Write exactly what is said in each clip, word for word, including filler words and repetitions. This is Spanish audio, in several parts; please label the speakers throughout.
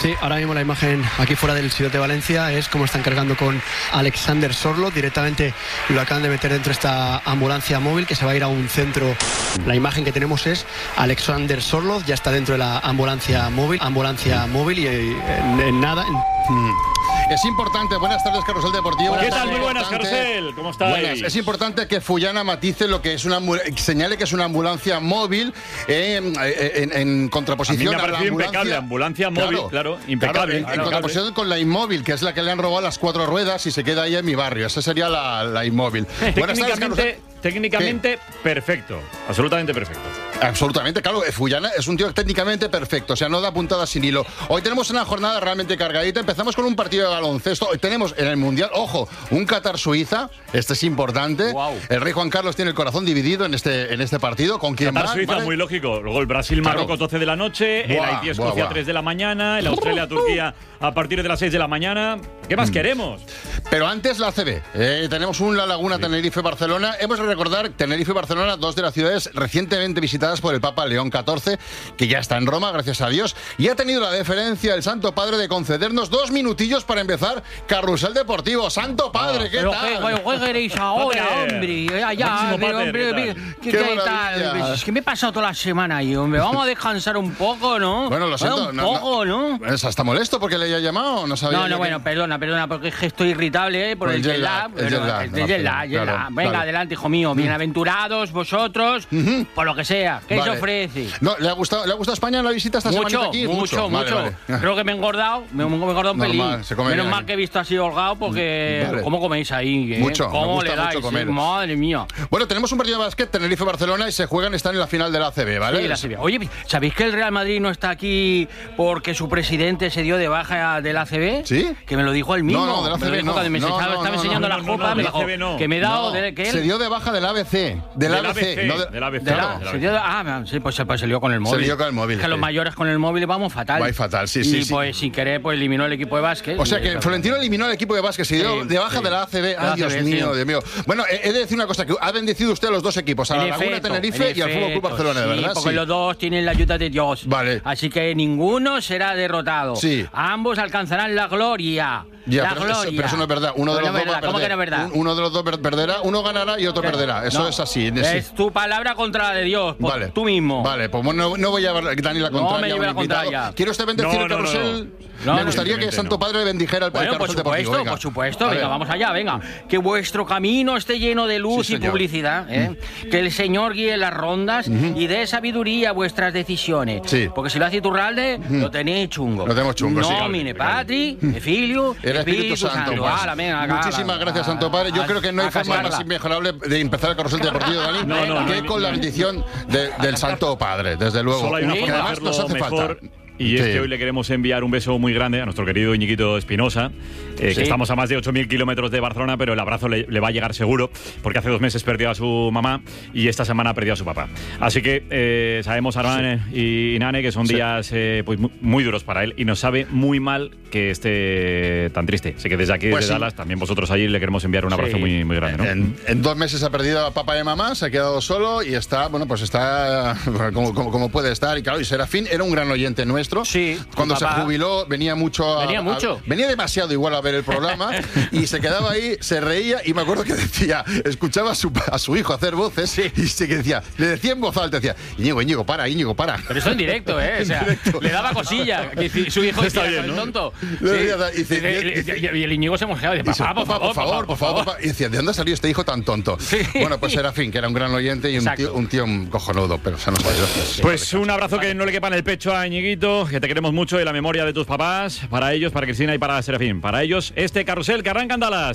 Speaker 1: Sí, ahora mismo la imagen aquí fuera del Ciudad de Valencia es como están cargando con Alexander Sorloth. Directamente lo acaban de meter dentro de esta ambulancia móvil que se va a ir a un centro. La imagen que tenemos es Alexander Sorloth, ya está dentro de la ambulancia móvil, ambulancia móvil y en, en nada... En...
Speaker 2: Es importante, buenas tardes, Carrusel Deportivo.
Speaker 3: ¿Qué tal? Muy buenas, Carrusel. ¿Cómo estáis?
Speaker 2: Buenas. Es importante que Fullana matice lo que es una señale que es una ambulancia móvil eh, en, en contraposición
Speaker 3: a, mí me
Speaker 2: a la
Speaker 3: ambulancia.
Speaker 2: impecable,
Speaker 3: ambulancia móvil, claro, claro impecable.
Speaker 2: Claro, en,
Speaker 3: claro,
Speaker 2: en contraposición claro. con la inmóvil, que es la que le han robado las cuatro ruedas y se queda ahí en mi barrio. Esa sería la, la inmóvil.
Speaker 3: Buenas tardes, técnicamente ¿Qué? perfecto, absolutamente perfecto.
Speaker 2: Absolutamente, claro, Fullana es un tío técnicamente perfecto, o sea, no da puntadas sin hilo. Hoy tenemos una jornada realmente cargadita, empezamos con un partido de baloncesto, hoy tenemos en el Mundial, ojo, un Qatar-Suiza, este es importante, wow. El rey Juan Carlos tiene el corazón dividido en este, en este partido, ¿con quién va?
Speaker 3: Qatar-Suiza, ¿vale? Muy lógico, luego el Brasil-Marruecos claro. doce de la noche, buah, el Haití-Escocia tres de la mañana, el Australia-Turquía a partir de las seis de la mañana, ¿qué más mm. queremos?
Speaker 2: Pero antes la A C B, eh, tenemos un La Laguna, sí. Tenerife-Barcelona, hemos de recordar Tenerife y Barcelona, dos de las ciudades recientemente visitadas por el Papa León catorce, que ya está en Roma, gracias a Dios, y ha tenido la deferencia el Santo Padre de concedernos dos minutillos para empezar Carrusel Deportivo. Santo Padre, ¿qué
Speaker 4: pero
Speaker 2: tal?
Speaker 4: ¿Qué queréis ahora, hombre? Ya, ya, pero, hombre, ¿qué, ¿qué tal? Es que me he pasado toda la semana ahí, hombre. Vamos a descansar un poco, ¿no?
Speaker 2: Bueno, lo siento.
Speaker 4: Un
Speaker 2: no,
Speaker 4: poco, ¿no?
Speaker 2: ¿no? ¿Está molesto porque le haya llamado? No sabía.
Speaker 4: No, no,
Speaker 2: que...
Speaker 4: bueno, perdona, perdona, porque es que estoy irritable, ¿eh? Por, por el jet lag. El jet lag, el jet lag, jet lag. Venga, claro. Adelante, hijo mío. Bienaventurados vosotros, uh-huh. por lo que sea. ¿Qué vale. se ofrece?
Speaker 2: No, ¿le ha gustado, ¿le ha gustado España la visita esta
Speaker 4: mucho,
Speaker 2: semana aquí?
Speaker 4: Mucho, mucho,
Speaker 2: vale,
Speaker 4: mucho.
Speaker 2: Vale.
Speaker 4: Creo que me he engordado, me he engordado un
Speaker 2: Normal,
Speaker 4: pelín. Menos mal que he visto así holgado porque... Vale. ¿Cómo coméis ahí? ¿Eh?
Speaker 2: Mucho,
Speaker 4: ¿Cómo le dais?
Speaker 2: Comer.
Speaker 4: ¿Eh? Madre mía.
Speaker 2: Bueno, tenemos un partido de básquet, Tenerife-Barcelona, y se juegan, están en la final de la A C B, ¿vale?
Speaker 4: Sí, la A C B. Oye, ¿sabéis que el Real Madrid no está aquí porque su presidente se dio de baja de la A C B?
Speaker 2: ¿Sí?
Speaker 4: Que me lo dijo él mismo.
Speaker 2: No, no, de la A C B
Speaker 4: me
Speaker 2: no.
Speaker 4: Me
Speaker 2: no,
Speaker 4: estaba,
Speaker 2: no,
Speaker 4: estaba
Speaker 2: no,
Speaker 4: enseñando
Speaker 2: no,
Speaker 4: la
Speaker 2: no,
Speaker 4: copa,
Speaker 2: no,
Speaker 4: me
Speaker 2: no,
Speaker 4: dijo
Speaker 2: no.
Speaker 4: que me he dado...
Speaker 2: No,
Speaker 4: De, que él...
Speaker 2: se dio de baja del A B C. Del A B C.
Speaker 3: No, del A B C.
Speaker 4: De la, se dio de, ah, sí, pues, pues se lió con el móvil.
Speaker 2: Se lió con el móvil.
Speaker 4: Es que
Speaker 2: sí.
Speaker 4: los mayores con el móvil vamos fatal.
Speaker 2: Va fatal, sí,
Speaker 4: y
Speaker 2: sí.
Speaker 4: Y pues
Speaker 2: sí.
Speaker 4: sin querer pues eliminó el equipo de básquet.
Speaker 2: O sea que Florentino eliminó el equipo de básquet, se dio sí, de baja sí. de la A C B. Ay, Dios mío, Dios mío. Bueno, he de decir una cosa, que ha bendecido usted a los dos equipos, a la Laguna Tenerife y al Fútbol Club Barcelona,
Speaker 4: sí,
Speaker 2: ¿verdad?
Speaker 4: Porque
Speaker 2: sí.
Speaker 4: los dos tienen la ayuda de Dios.
Speaker 2: Vale.
Speaker 4: Así que ninguno será derrotado.
Speaker 2: Sí.
Speaker 4: Ambos alcanzarán la gloria.
Speaker 2: Ya,
Speaker 4: la
Speaker 2: pero,
Speaker 4: gloria.
Speaker 2: Eso, pero eso no es verdad. Uno de los
Speaker 4: no
Speaker 2: dos
Speaker 4: verdad.
Speaker 2: va a perder.
Speaker 4: ¿Cómo que no es verdad?
Speaker 2: Uno de los dos perderá, uno ganará y otro perderá. Eso
Speaker 4: no.
Speaker 2: es así.
Speaker 4: Es
Speaker 2: sí.
Speaker 4: tu palabra contra la de Dios.
Speaker 2: Vale.
Speaker 4: Tú mismo.
Speaker 2: Vale, pues no, no voy a dar ni la contraria.
Speaker 4: No me lleve la contraria.
Speaker 2: ¿Quiere usted bendecir
Speaker 3: no,
Speaker 2: el carrusel?
Speaker 3: No, no.
Speaker 2: No, me gustaría que Santo Padre le bendijera el
Speaker 4: bueno,
Speaker 2: carrusel
Speaker 4: por supuesto,
Speaker 2: deportivo. Venga.
Speaker 4: Por supuesto, venga, vamos allá, venga. Que vuestro camino esté lleno de luz
Speaker 2: sí,
Speaker 4: y publicidad, ¿eh?
Speaker 2: Mm.
Speaker 4: Que el Señor guíe las rondas mm-hmm. y dé sabiduría a vuestras decisiones.
Speaker 2: Sí.
Speaker 4: Porque si lo hace Iturralde, mm. lo tenéis chungo.
Speaker 2: Lo tenemos chungo,
Speaker 4: no,
Speaker 2: sí.
Speaker 4: Nomine Patri, mm. Filio,
Speaker 2: el Espíritu, Espíritu Santo.
Speaker 4: Santo.
Speaker 2: Pues.
Speaker 4: Ala, venga, acá,
Speaker 2: Muchísimas
Speaker 4: ala,
Speaker 2: gracias,
Speaker 4: ala,
Speaker 2: Santo Padre. Yo
Speaker 4: a,
Speaker 2: creo que no hay forma más inmejorable de empezar el carrusel deportivo, Dani,
Speaker 3: no, no,
Speaker 2: que
Speaker 3: no,
Speaker 2: con
Speaker 3: no,
Speaker 2: la
Speaker 3: no,
Speaker 2: bendición de, del Santo Padre, desde luego.
Speaker 3: Solo hay una
Speaker 2: que
Speaker 3: forma de
Speaker 2: además nos hace
Speaker 3: mejor.
Speaker 2: falta.
Speaker 3: Y es
Speaker 2: sí.
Speaker 3: que hoy le queremos enviar un beso muy grande a nuestro querido Iñiguito Espinosa, eh,
Speaker 4: sí.
Speaker 3: que estamos a más de ocho mil kilómetros de Barcelona, pero el abrazo le, le va a llegar seguro, porque hace dos meses perdió a su mamá y esta semana perdió a su papá. Así que eh, sabemos, Armán sí. y Nane, que son sí. días eh, pues, muy, muy duros para él y nos sabe muy mal que esté tan triste. Así que desde aquí,
Speaker 2: pues
Speaker 3: desde
Speaker 2: sí.
Speaker 3: Dallas, también vosotros allí le queremos enviar un abrazo sí. muy, muy grande, ¿no?
Speaker 2: En, en dos meses ha perdido a papá y a mamá, se ha quedado solo y está, bueno, pues está como, como, como puede estar. Y claro, y Serafín era un gran oyente nuestro.
Speaker 4: Sí.
Speaker 2: Cuando se jubiló venía mucho a,
Speaker 4: venía mucho
Speaker 2: a, venía demasiado igual a ver el programa y se quedaba ahí, se reía y me acuerdo que decía, escuchaba a su, a su hijo hacer voces sí. y se que decía, le decía en voz alta, decía, Íñigo, Íñigo, para, Íñigo, para.
Speaker 4: Pero eso en directo, ¿eh? O sea, le daba cosilla. Que su hijo
Speaker 3: está
Speaker 4: decía,
Speaker 3: bien, ¿no?
Speaker 4: tonto.
Speaker 2: Sí. Decía, y,
Speaker 4: dice, dice, y, y el Íñigo se mosqueaba y decía, papá, por favor, por favor, por favor.
Speaker 2: favor. Y decía, ¿de dónde ha salido este hijo tan tonto? Sí. Bueno, pues Serafín, que era un gran oyente y un tío, un tío cojonudo, pero se nos ha ido.
Speaker 3: Pues un abrazo que no le quepa en el pecho a Íñiguito, que te queremos mucho y la memoria de tus papás, para ellos, para Cristina y para Serafín. Para ellos, este carrusel que arranca en Dallas.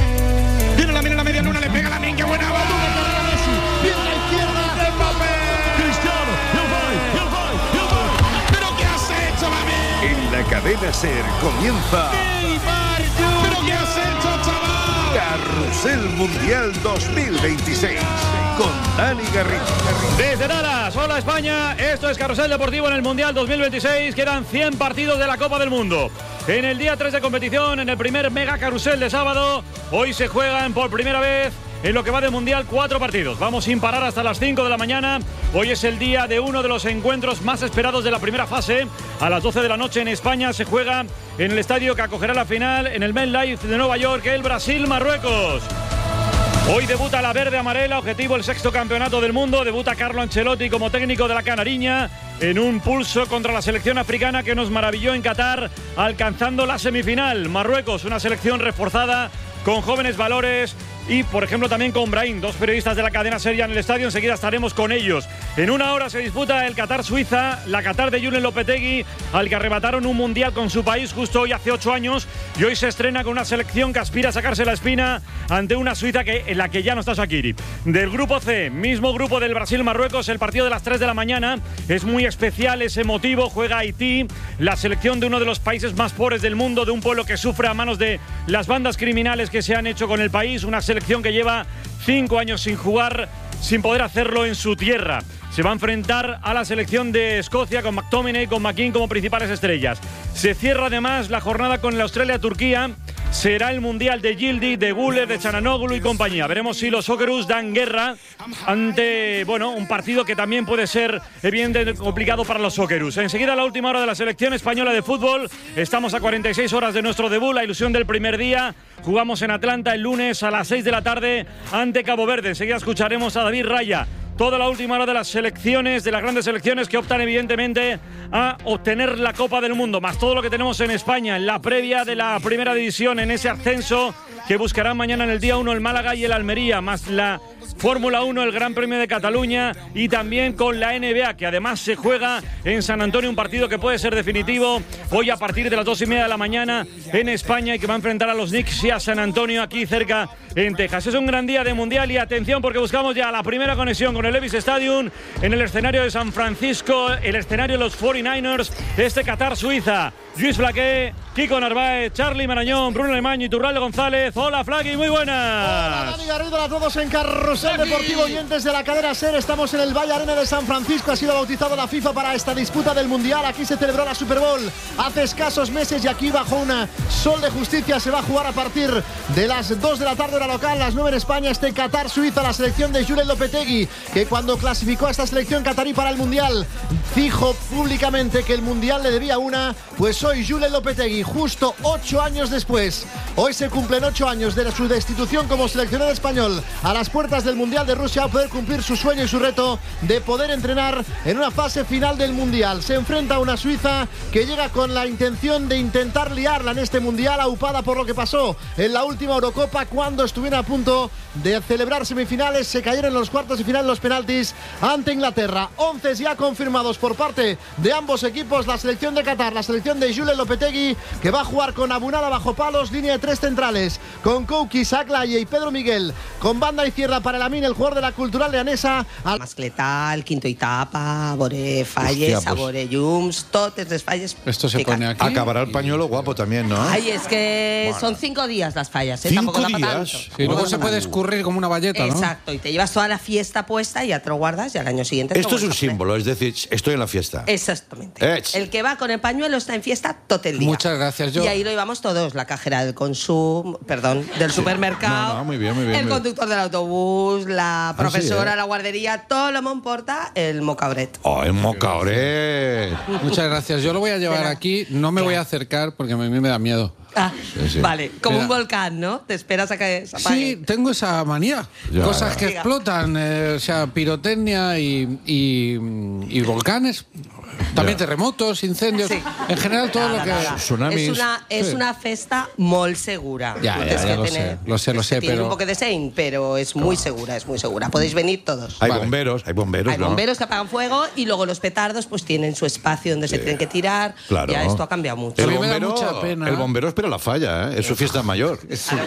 Speaker 5: Viene la, viene la media luna, le pega la min, qué buena bola. Viene a la izquierda, Mbappé. Cristiano, el gol, el gol, el gol. ¿Pero qué has hecho, mami?
Speaker 6: En la cadena SER comienza.
Speaker 5: Neymar, ¿pero qué has hecho, chaval?
Speaker 6: Carrusel Mundial dos mil veintiséis. Con Dani Garrido.
Speaker 3: Desde Dallas, hola España, esto es Carrusel Deportivo en el Mundial dos mil veintiséis, quedan cien partidos de la Copa del Mundo. En el día tres de competición, en el primer mega carrusel de sábado, hoy se juegan por primera vez en lo que va de Mundial cuatro partidos. Vamos sin parar hasta las cinco de la mañana. Hoy es el día de uno de los encuentros más esperados de la primera fase. a las doce de la noche en España. Se juega en el estadio que acogerá la final en el MetLife de Nueva York, el Brasil-Marruecos. Hoy debuta la verde amarela, objetivo el sexto campeonato del mundo. Debuta Carlo Ancelotti como técnico de la Canariña en un pulso contra la selección africana que nos maravilló en Qatar, alcanzando la semifinal. Marruecos, una selección reforzada con jóvenes valores y, por ejemplo, también con Brahim, dos periodistas de la cadena Seria en el estadio. Enseguida estaremos con ellos. En una hora se disputa el Qatar-Suiza, la Qatar de Julen Lopetegui, al que arrebataron un mundial con su país justo hoy hace ocho años, y hoy se estrena con una selección que aspira a sacarse la espina ante una Suiza que, en la que ya no está Shaqiri. Del grupo C, mismo grupo del Brasil-Marruecos, el partido de las tres de la mañana es muy especial, es emotivo. Juega Haití, la selección de uno de los países más pobres del mundo, de un pueblo que sufre a manos de las bandas criminales que se han hecho con el país, una selección que lleva cinco años sin jugar, sin poder hacerlo en su tierra. Se va a enfrentar a la selección de Escocia con McTominay, con McKean como principales estrellas. Se cierra además la jornada con el Australia-Turquía. Será el mundial de Yildiz, de Güler, de Çalhanoğlu y compañía. Veremos si los Socceroos dan guerra ante, bueno, un partido que también puede ser evidentemente complicado para los Socceroos. Enseguida la última hora de la selección española de fútbol. Estamos a cuarenta y seis horas de nuestro debut, la ilusión del primer día. Jugamos en Atlanta el lunes a las seis de la tarde ante Cabo Verde. Enseguida escucharemos a David Raya. Toda la última hora de las selecciones, de las grandes selecciones que optan evidentemente a obtener la Copa del Mundo, más todo lo que tenemos en España, en la previa de la Primera División, en ese ascenso que buscarán mañana en el día uno el Málaga y el Almería, más la Fórmula uno, el Gran Premio de Cataluña, y también con la N B A, que además se juega en San Antonio, un partido que puede ser definitivo hoy a partir de las dos y media de la mañana en España, y que va a enfrentar a los Knicks y a San Antonio aquí cerca en Texas. Es un gran día de Mundial, y atención porque buscamos ya la primera conexión con el Levi's Stadium en el escenario de San Francisco, el escenario de los cuarenta y nueve ers, este Qatar-Suiza. Luis Flaqué, Kiko Narváez, Charly Marañón, Bruno Alemán y Turralde González. Hola, Flaqui, muy buenas.
Speaker 7: Hola, Dani Garrido, a todos en Carrusel Deportivo, oyentes de la cadena SER. Estamos en el Valle Arena de San Francisco. Ha sido bautizado la FIFA para esta disputa del Mundial. Aquí se celebró la Super Bowl hace escasos meses, y aquí bajo una sol de justicia se va a jugar a partir de las dos de la tarde hora local, las nueve en España, este Qatar-Suiza. La selección de Julen Lopetegui, que cuando clasificó a esta selección catarí para el Mundial dijo públicamente que el Mundial le debía una, pues hoy Julen Lopetegui, justo ocho años después, hoy se cumplen ocho años de su destitución como seleccionador español, a las puertas del Mundial de Rusia, a poder cumplir su sueño y su reto de poder entrenar en una fase final del Mundial. Se enfrenta a una Suiza que llega con la intención de intentar liarla en este Mundial, aupada por lo que pasó en la última Eurocopa, cuando estuvieron a punto de celebrar semifinales, se cayeron en los cuartos de final los penaltis ante Inglaterra. once ya confirmados por parte de ambos equipos. La selección de Qatar, la selección de Julen Lopetegui, que va a jugar con Abunala bajo palos, línea de tres centrales, con Kouki, Saclaye y Pedro Miguel, con banda izquierda para Lamine, el jugador de la Cultural Leonesa. Al...
Speaker 8: Mascletal, quinto etapa, Bore Falles,
Speaker 9: Hostia, pues...
Speaker 8: Bore Llums, totes les falles.
Speaker 9: Esto se pone aquí. Acabará el pañuelo guapo también, ¿no?
Speaker 8: Ay, es que
Speaker 9: bueno.
Speaker 8: son cinco días las fallas, ¿eh?
Speaker 9: ¿Cinco
Speaker 8: Tampoco
Speaker 9: días?
Speaker 8: tanto.
Speaker 9: Sí, luego se puede escurrir como una valleta, ¿no?
Speaker 8: Exacto, y te llevas toda la fiesta puesta y ya te lo guardas, y al año siguiente te
Speaker 9: Esto es un
Speaker 8: vuelves a poner.
Speaker 9: símbolo, es decir, estoy en la fiesta.
Speaker 8: Exactamente.
Speaker 9: Ech.
Speaker 8: El que va con el pañuelo está en fiesta todo el día.
Speaker 9: Muchas gracias, yo.
Speaker 8: Y ahí lo íbamos todos, la cajera del consumo, perdón, del
Speaker 9: Sí.
Speaker 8: supermercado,
Speaker 9: No, no, muy bien, muy bien,
Speaker 8: el
Speaker 9: muy bien.
Speaker 8: conductor del autobús, la profesora,
Speaker 9: ¿eh?
Speaker 8: la guardería, todo lo me importa, el mocabret.
Speaker 9: Oh, el mocaoret.
Speaker 10: Muchas gracias. Yo lo voy a llevar aquí. No me voy a acercar porque a mí me da miedo.
Speaker 8: Ah,
Speaker 9: Sí, sí.
Speaker 8: vale, como
Speaker 10: Mira.
Speaker 8: un volcán, ¿no? Te esperas a que se apague.
Speaker 10: Sí, tengo esa manía.
Speaker 9: Ya,
Speaker 10: Cosas
Speaker 9: ya.
Speaker 10: que
Speaker 8: Diga.
Speaker 10: explotan, eh, o sea, pirotecnia y, y, y volcanes. También
Speaker 9: Ya.
Speaker 10: terremotos, incendios.
Speaker 8: Sí.
Speaker 10: En general, todo
Speaker 8: Nada,
Speaker 10: lo que.
Speaker 8: nada.
Speaker 9: Tsunamis.
Speaker 8: Es una, es
Speaker 10: Sí.
Speaker 8: una festa molt segura.
Speaker 10: Ya,
Speaker 8: Tú
Speaker 10: ya,
Speaker 8: tienes
Speaker 10: ya
Speaker 8: que
Speaker 10: lo
Speaker 8: tener-
Speaker 10: sé, lo sé, lo
Speaker 8: es que
Speaker 10: sé,
Speaker 8: tiene
Speaker 10: pero-
Speaker 8: un poco de sein, pero es muy segura, es muy segura. Podéis venir todos.
Speaker 9: Hay
Speaker 10: Vale.
Speaker 9: bomberos, hay bomberos,
Speaker 8: Hay
Speaker 9: ¿no?
Speaker 8: bomberos que apagan fuego, y luego los petardos pues tienen su espacio donde se tienen que tirar.
Speaker 9: Claro.
Speaker 8: Ya esto ha cambiado mucho.
Speaker 10: A
Speaker 9: El
Speaker 10: mí me da
Speaker 9: bombero,
Speaker 10: mucha pena.
Speaker 9: el bombero espera la falla, ¿eh? Es su fiesta mayor.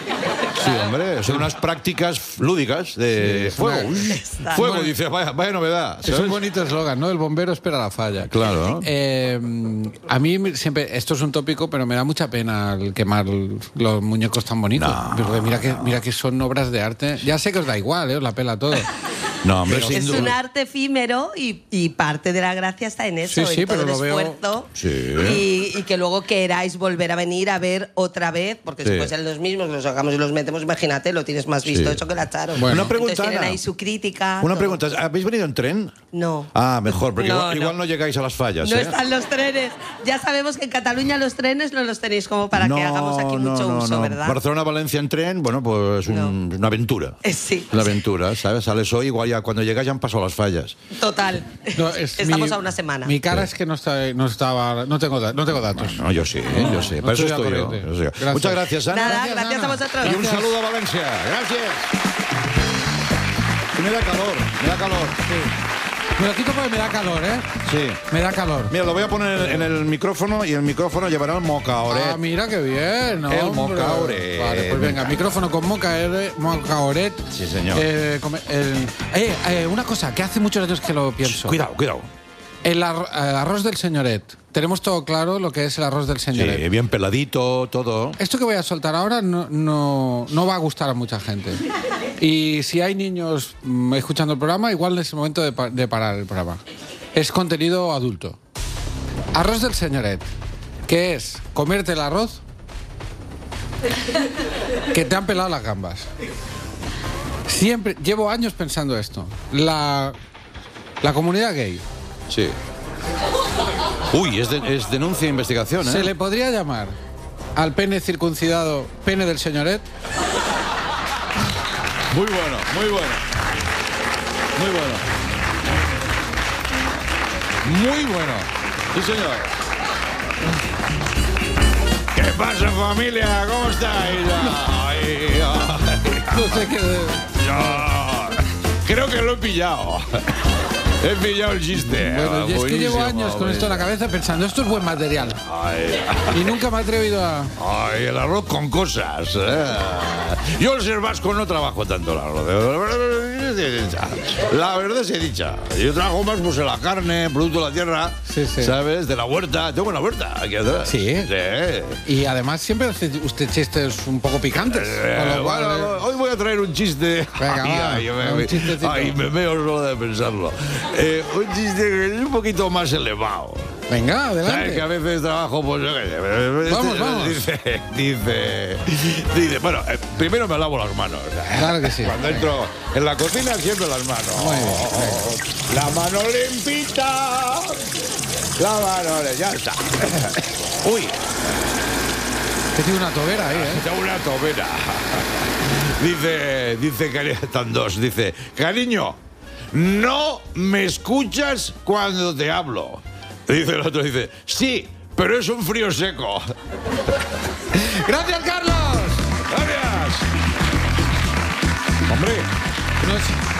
Speaker 9: Sí, hombre, son unas prácticas lúdicas de
Speaker 10: Sí,
Speaker 9: fuego.
Speaker 10: es una-
Speaker 9: Uy,
Speaker 8: Está.
Speaker 9: fuego,
Speaker 10: Bueno,
Speaker 9: dice, vaya, vaya novedad.
Speaker 10: Es
Speaker 9: ¿sabes?
Speaker 10: un bonito eslogan, ¿no? El bombero espera la falla.
Speaker 9: Claro.
Speaker 10: Eh, a mí me- siempre, esto es un tópico, pero me da mucha pena el quemar los muñecos tan bonitos.
Speaker 9: No,
Speaker 10: Porque mira que, mira que son obras de arte. Ya sé que os da igual, ¿eh? Os la pela todo.
Speaker 9: No, hombre,
Speaker 10: Pero-
Speaker 9: sin
Speaker 8: Es
Speaker 9: duda.
Speaker 8: un arte efímero, y, y parte de la gracia está en eso,
Speaker 10: Sí, sí,
Speaker 8: en todo
Speaker 10: pero
Speaker 8: el
Speaker 10: lo veo-
Speaker 8: esfuerzo.
Speaker 9: Sí.
Speaker 8: Y, y que luego queráis volver a venir a ver otra vez, porque
Speaker 9: Sí.
Speaker 8: después en los mismos los sacamos y los metemos, imagínate, lo tienes más visto
Speaker 9: Sí.
Speaker 8: hecho que la Charo.
Speaker 10: Bueno.
Speaker 9: Una pregunta,
Speaker 8: Entonces tienen
Speaker 9: Ana.
Speaker 8: ahí su crítica.
Speaker 9: Una
Speaker 8: todo.
Speaker 9: pregunta, ¿habéis venido en tren?
Speaker 8: No.
Speaker 9: Ah, mejor, porque
Speaker 8: No,
Speaker 9: igual,
Speaker 8: no.
Speaker 9: igual no llegáis a las fallas,
Speaker 8: No
Speaker 9: ¿eh?
Speaker 8: están los trenes, Ya sabemos que en Cataluña los trenes no los tenéis como para
Speaker 9: no,
Speaker 8: que hagamos aquí
Speaker 9: no,
Speaker 8: mucho
Speaker 9: no,
Speaker 8: uso,
Speaker 9: no.
Speaker 8: ¿verdad?
Speaker 9: Barcelona-Valencia en tren, bueno, pues un,
Speaker 8: No.
Speaker 9: una aventura.
Speaker 8: Eh, sí.
Speaker 9: Una aventura, ¿sabes? Sales hoy, igual ya cuando llegas ya han pasado las fallas.
Speaker 8: Total.
Speaker 10: No, es
Speaker 8: Estamos
Speaker 10: mi-
Speaker 8: a una semana.
Speaker 10: Mi cara es que no, está, no estaba. No tengo, da- no tengo datos.
Speaker 9: No, yo sí, yo sé.
Speaker 10: no
Speaker 9: Para eso
Speaker 10: estoy
Speaker 9: estoy
Speaker 10: al
Speaker 9: yo.
Speaker 10: corriente.
Speaker 9: yo sé.
Speaker 10: Gracias.
Speaker 9: Muchas gracias, Ana.
Speaker 8: Nada,
Speaker 10: Gracias,
Speaker 8: gracias a
Speaker 10: Ana.
Speaker 8: vosotros.
Speaker 9: Y un saludo a Valencia. Gracias. Me da calor, me da calor.
Speaker 10: Me lo quito porque me da calor, ¿eh?
Speaker 9: Sí.
Speaker 10: Me da calor.
Speaker 9: Mira, lo voy a poner en el micrófono y el micrófono llevará el mocaoret.
Speaker 10: Ah, mira qué bien, ¿no?
Speaker 9: El
Speaker 10: hombre?
Speaker 9: mocaoret.
Speaker 10: Vale, pues venga, micrófono con mocaoret. mocaoret.
Speaker 9: Sí, señor.
Speaker 10: Eh, come- el- eh, eh, una cosa que hace muchos años que lo pienso.
Speaker 9: Cuidado, cuidado.
Speaker 10: El ar- eh, arroz del señoret. Tenemos todo claro lo que es el arroz del señoret.
Speaker 9: Sí, bien peladito, todo.
Speaker 10: Esto que voy a soltar ahora no, no, no va a gustar a mucha gente. Y si hay niños mm, escuchando el programa, igual es el momento de, pa- de parar el programa. Es contenido adulto. Arroz del señoret. ¿Qué es? Comerte el arroz que te han pelado las gambas. Siempre, llevo años pensando esto. La, la comunidad gay.
Speaker 9: Sí. Uy, es, de- es denuncia e investigación, ¿eh?
Speaker 10: ¿Se le podría llamar al pene circuncidado pene del señoret?
Speaker 9: Muy bueno, muy bueno. Muy bueno. Muy bueno. Sí, señor. ¿Qué pasa, familia? ¿Cómo estáis? Ay, ay.
Speaker 10: No sé qué...
Speaker 9: Ya. Creo que lo he pillado. He pillado el chiste.
Speaker 10: Bueno, y es que llevo
Speaker 9: Buenísimo,
Speaker 10: años con esto en la cabeza pensando, esto es buen material.
Speaker 9: Ay,
Speaker 10: Y nunca me he atrevido a...
Speaker 9: ay, el arroz con cosas. ¿eh? Yo el ser vasco no trabajo tanto el arroz. La verdad se dicha. Yo trabajo más pues en la carne, producto de la tierra,
Speaker 10: Sí, sí.
Speaker 9: ¿sabes? De la huerta. Tengo una huerta aquí atrás.
Speaker 10: Sí.
Speaker 9: Sí.
Speaker 10: Y además siempre hace usted chistes un poco picantes.
Speaker 9: Eh,
Speaker 10: con lo cual,
Speaker 9: bueno,
Speaker 10: eh,
Speaker 9: hoy voy a traer un chiste.
Speaker 10: Venga,
Speaker 9: ay,
Speaker 10: va,
Speaker 9: ay, me,
Speaker 10: un
Speaker 9: me-
Speaker 10: chistecito.
Speaker 9: ay, me veo solo de pensarlo. Eh, un chiste que es un poquito más elevado.
Speaker 10: Venga,
Speaker 9: ¿Sabes
Speaker 10: adelante.
Speaker 9: que a veces trabajo, pues yo qué sé, este,
Speaker 10: Vamos, vamos.
Speaker 9: Dice, dice, dice, bueno, eh, primero me lavo las manos.
Speaker 10: Claro que sí.
Speaker 9: Cuando entro en la cocina, siempre las manos.
Speaker 10: Muy bien,
Speaker 9: La mano limpita. La mano, le- ya está. Uy,
Speaker 10: Que tiene una tobera ahí, ¿eh?
Speaker 9: tengo una tobera. Dice, dice, cari- están dos, dice, cariño, no me escuchas cuando te hablo. Dice el otro, dice, sí, pero es un frío seco.
Speaker 10: ¡Gracias, Carlos!
Speaker 9: Gracias. Hombre,
Speaker 10: No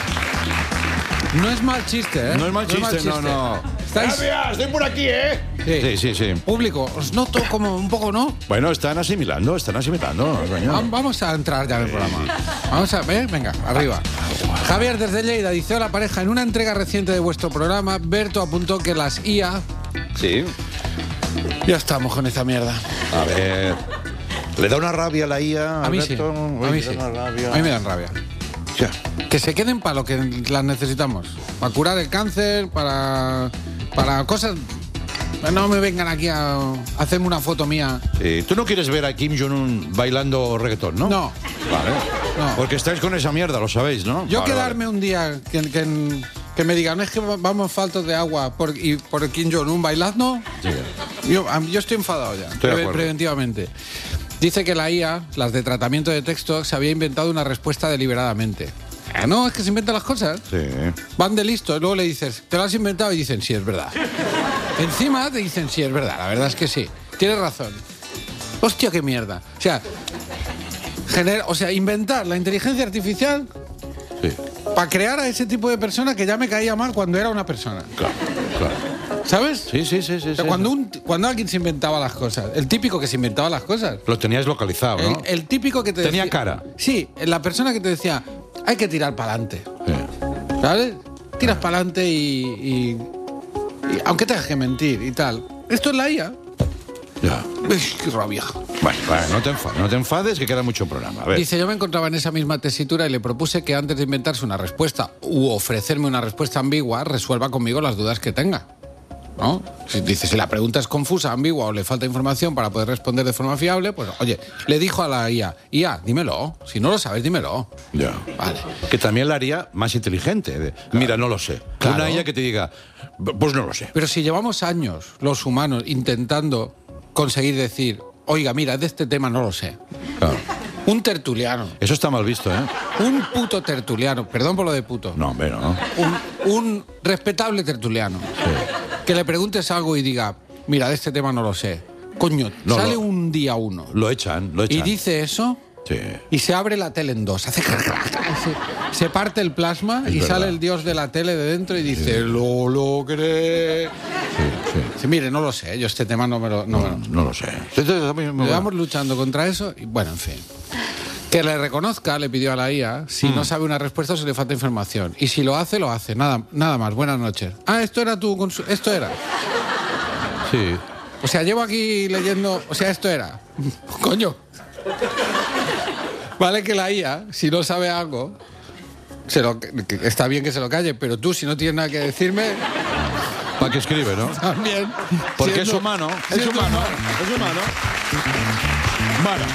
Speaker 10: es, no es mal chiste, ¿eh?
Speaker 9: no es mal chiste, no, no.
Speaker 10: Estáis...
Speaker 9: Gracias, estoy por aquí, ¿eh?
Speaker 10: Sí.
Speaker 9: Sí, sí, sí.
Speaker 10: Público, os noto como un poco, ¿no?
Speaker 9: Bueno, están asimilando, están asimilando. coño.
Speaker 10: Va- Vamos a entrar ya en el programa. Vamos a ver, venga, arriba. Javier desde Lleida dice: hola pareja, en una entrega reciente de vuestro programa, Berto apuntó que las I A...
Speaker 9: Sí.
Speaker 10: Ya estamos con esta mierda.
Speaker 9: A ver. ¿Le da una rabia a la I A?
Speaker 10: A mí sí.
Speaker 9: Alberto?
Speaker 10: A
Speaker 9: Uy,
Speaker 10: mí
Speaker 9: le da
Speaker 10: sí.
Speaker 9: una rabia.
Speaker 10: A mí me dan rabia.
Speaker 9: Ya.
Speaker 10: Que se queden para lo que las necesitamos. Para curar el cáncer, para, para cosas... No me vengan aquí a hacerme una foto mía.
Speaker 9: Sí, tú no quieres ver a Kim Jong-un bailando reggaetón, ¿no?
Speaker 10: No.
Speaker 9: Vale.
Speaker 10: No.
Speaker 9: Porque estáis con esa mierda, lo sabéis, ¿no?
Speaker 10: Yo
Speaker 9: Vale,
Speaker 10: quedarme un día que, que, que me digan, es que vamos faltos de agua por, y por Kim Jong-un bailando.
Speaker 9: vale.
Speaker 10: Yo, a- yo estoy enfadado ya,
Speaker 9: Estoy de
Speaker 10: pre-
Speaker 9: acuerdo.
Speaker 10: preventivamente. Dice que la I A, las de tratamiento de texto, se había inventado una respuesta deliberadamente. Ah, no, es que se inventan las cosas.
Speaker 9: Sí.
Speaker 10: Van de listo, y luego le dices, ¿te lo has inventado? Y dicen, sí, es verdad. Encima te dicen, sí, es verdad, la verdad es que sí. Tienes razón. Hostia, qué mierda. O sea, gener- o sea, inventar la inteligencia artificial
Speaker 9: Sí.
Speaker 10: para crear a ese tipo de persona que ya me caía mal cuando era una persona.
Speaker 9: Claro, claro.
Speaker 10: ¿Sabes?
Speaker 9: Sí, sí, sí, sí.
Speaker 10: O sea,
Speaker 9: sí.
Speaker 10: cuando, un- cuando alguien se inventaba las cosas, el típico que se inventaba las cosas.
Speaker 9: Lo tenías localizado, ¿no?
Speaker 10: El, el típico que te
Speaker 9: Tenía
Speaker 10: decía-
Speaker 9: cara.
Speaker 10: Sí, la persona que te decía, hay que tirar para adelante.
Speaker 9: Sí.
Speaker 10: ¿Sabes? Tiras para adelante y, y- y aunque tengas que mentir y tal. Esto es la I A.
Speaker 9: Ya.
Speaker 10: Uy, qué rabia.
Speaker 9: Bueno, vale, no te enfades, no te enfades, que queda mucho programa. A ver.
Speaker 10: Dice, yo me encontraba en esa misma tesitura y le propuse que antes de inventarse una respuesta u ofrecerme una respuesta ambigua, resuelva conmigo las dudas que tenga. ¿no? Si dice, si la pregunta es confusa, ambigua o le falta información para poder responder de forma fiable, pues oye, le dijo a la I A, I A, dímelo, si no lo sabes, dímelo.
Speaker 9: Ya.
Speaker 10: Vale.
Speaker 9: Que también la haría más inteligente. De, claro. Mira, no lo sé.
Speaker 10: Claro.
Speaker 9: Una I A que te diga, pues no lo sé.
Speaker 10: Pero si llevamos años, los humanos, intentando conseguir decir, oiga, mira, de este tema no lo sé.
Speaker 9: Claro.
Speaker 10: Un tertuliano.
Speaker 9: Eso está mal visto, ¿eh?
Speaker 10: Un puto tertuliano, perdón por lo de puto.
Speaker 9: No, hombre, no.
Speaker 10: Un, un respetable tertuliano. Sí. Que le preguntes algo y diga, mira, de este tema no lo sé. Coño, no, sale lo, un día uno.
Speaker 9: Lo echan, lo echan.
Speaker 10: Y dice eso.
Speaker 9: Sí.
Speaker 10: Y se abre la tele en dos. Hace se, se parte el plasma es y verdad. Sale el dios de la tele de dentro y dice, sí. lo logré. Sí, sí. Sí, mire, no lo sé. Yo este tema no me lo... No, no,
Speaker 9: no, no lo sé.
Speaker 10: Llevamos luchando contra eso y bueno, en fin. Que le reconozca, le pidió a la I A, si mm. no sabe una respuesta o si le falta información. Y si lo hace, lo hace. Nada, nada más. Buenas noches. Ah, esto era tu... Consu- esto era.
Speaker 9: Sí.
Speaker 10: O sea, llevo aquí leyendo... O sea, esto era. Coño. Vale que la I A, si no sabe algo, se lo, está bien que se lo calle, pero tú, si no tienes nada que decirme...
Speaker 9: ¿Para qué escribe, no?
Speaker 10: También.
Speaker 9: Porque siendo, es humano. Es humano.
Speaker 10: humano.
Speaker 9: Es humano.
Speaker 5: Bueno.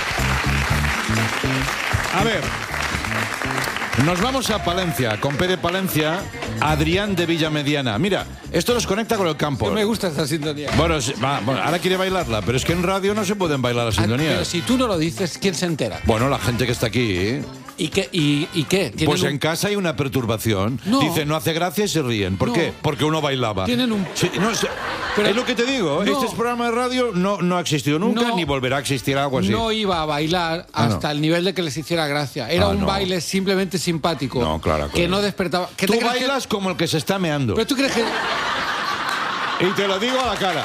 Speaker 5: A ver.
Speaker 9: Nos vamos a Palencia, con Pere Palencia, Adrián de Villamediana. Mira, esto nos conecta con el campo.
Speaker 10: No me gusta esta sintonía.
Speaker 9: Bueno, va, bueno, ahora quiere bailarla, pero es que en radio no se pueden bailar las sintonías.
Speaker 10: Pero si tú no lo dices, ¿quién se entera?
Speaker 9: Bueno, la gente que está aquí. ¿eh?
Speaker 10: ¿Y qué? ¿Y, y qué?
Speaker 9: Pues
Speaker 10: un...
Speaker 9: en casa hay una perturbación.
Speaker 10: No.
Speaker 9: Dicen, no hace gracia y se ríen. ¿Por
Speaker 10: no.
Speaker 9: qué? Porque uno bailaba.
Speaker 10: Tienen un...
Speaker 9: Sí, no, se... Pero es lo que te digo. No. Este programa de radio no, no ha existido nunca,
Speaker 10: no.
Speaker 9: ni volverá a existir algo así.
Speaker 10: No iba a bailar
Speaker 9: ah,
Speaker 10: hasta
Speaker 9: no.
Speaker 10: el nivel de que les hiciera gracia. Era
Speaker 9: ah,
Speaker 10: un
Speaker 9: no.
Speaker 10: baile simplemente simpático.
Speaker 9: No, claro, claro.
Speaker 10: Que no despertaba... ¿Qué
Speaker 9: tú
Speaker 10: te
Speaker 9: bailas
Speaker 10: que...
Speaker 9: como el que se está meando.
Speaker 10: Pero tú crees que...
Speaker 9: Y te lo digo a la cara.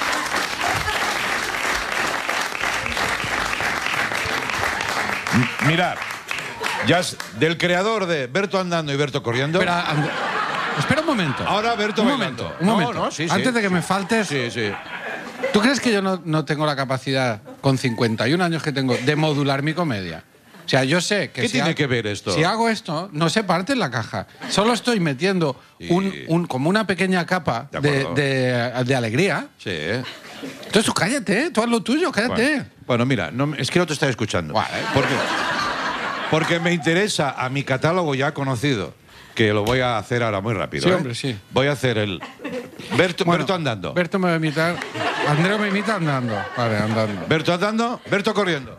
Speaker 9: M- mirad. Ya es del creador de Berto Andando y Berto Corriendo.
Speaker 10: Espera, and... Espera un momento.
Speaker 9: Ahora Berto
Speaker 10: un
Speaker 9: bailando.
Speaker 10: Momento, un no, momento.
Speaker 9: No, sí,
Speaker 10: Antes
Speaker 9: sí.
Speaker 10: de que me faltes...
Speaker 9: Sí, sí.
Speaker 10: ¿Tú crees que yo no, no tengo la capacidad, con cincuenta y un años que tengo, de modular mi comedia? O sea, yo sé que...
Speaker 9: ¿Qué
Speaker 10: si
Speaker 9: tiene
Speaker 10: ha...
Speaker 9: que ver esto?
Speaker 10: Si hago esto, no se parte en la caja. Solo estoy metiendo
Speaker 9: sí.
Speaker 10: un, un, como una pequeña capa de, de, de, de alegría.
Speaker 9: Sí.
Speaker 10: Entonces tú cállate, tú haz lo tuyo, cállate.
Speaker 9: Bueno, bueno mira, no, es que no te estoy escuchando.
Speaker 10: Vale.
Speaker 9: Porque, porque me interesa a mi catálogo ya conocido, que lo voy a hacer ahora muy rápido.
Speaker 10: Sí,
Speaker 9: ¿eh?
Speaker 10: hombre, sí.
Speaker 9: Voy a hacer el... Berto,
Speaker 10: bueno,
Speaker 9: Berto Andando.
Speaker 10: Berto me va a imitar... Andreu me imita andando. Vale, andando.
Speaker 9: Berto Andando, Berto Corriendo.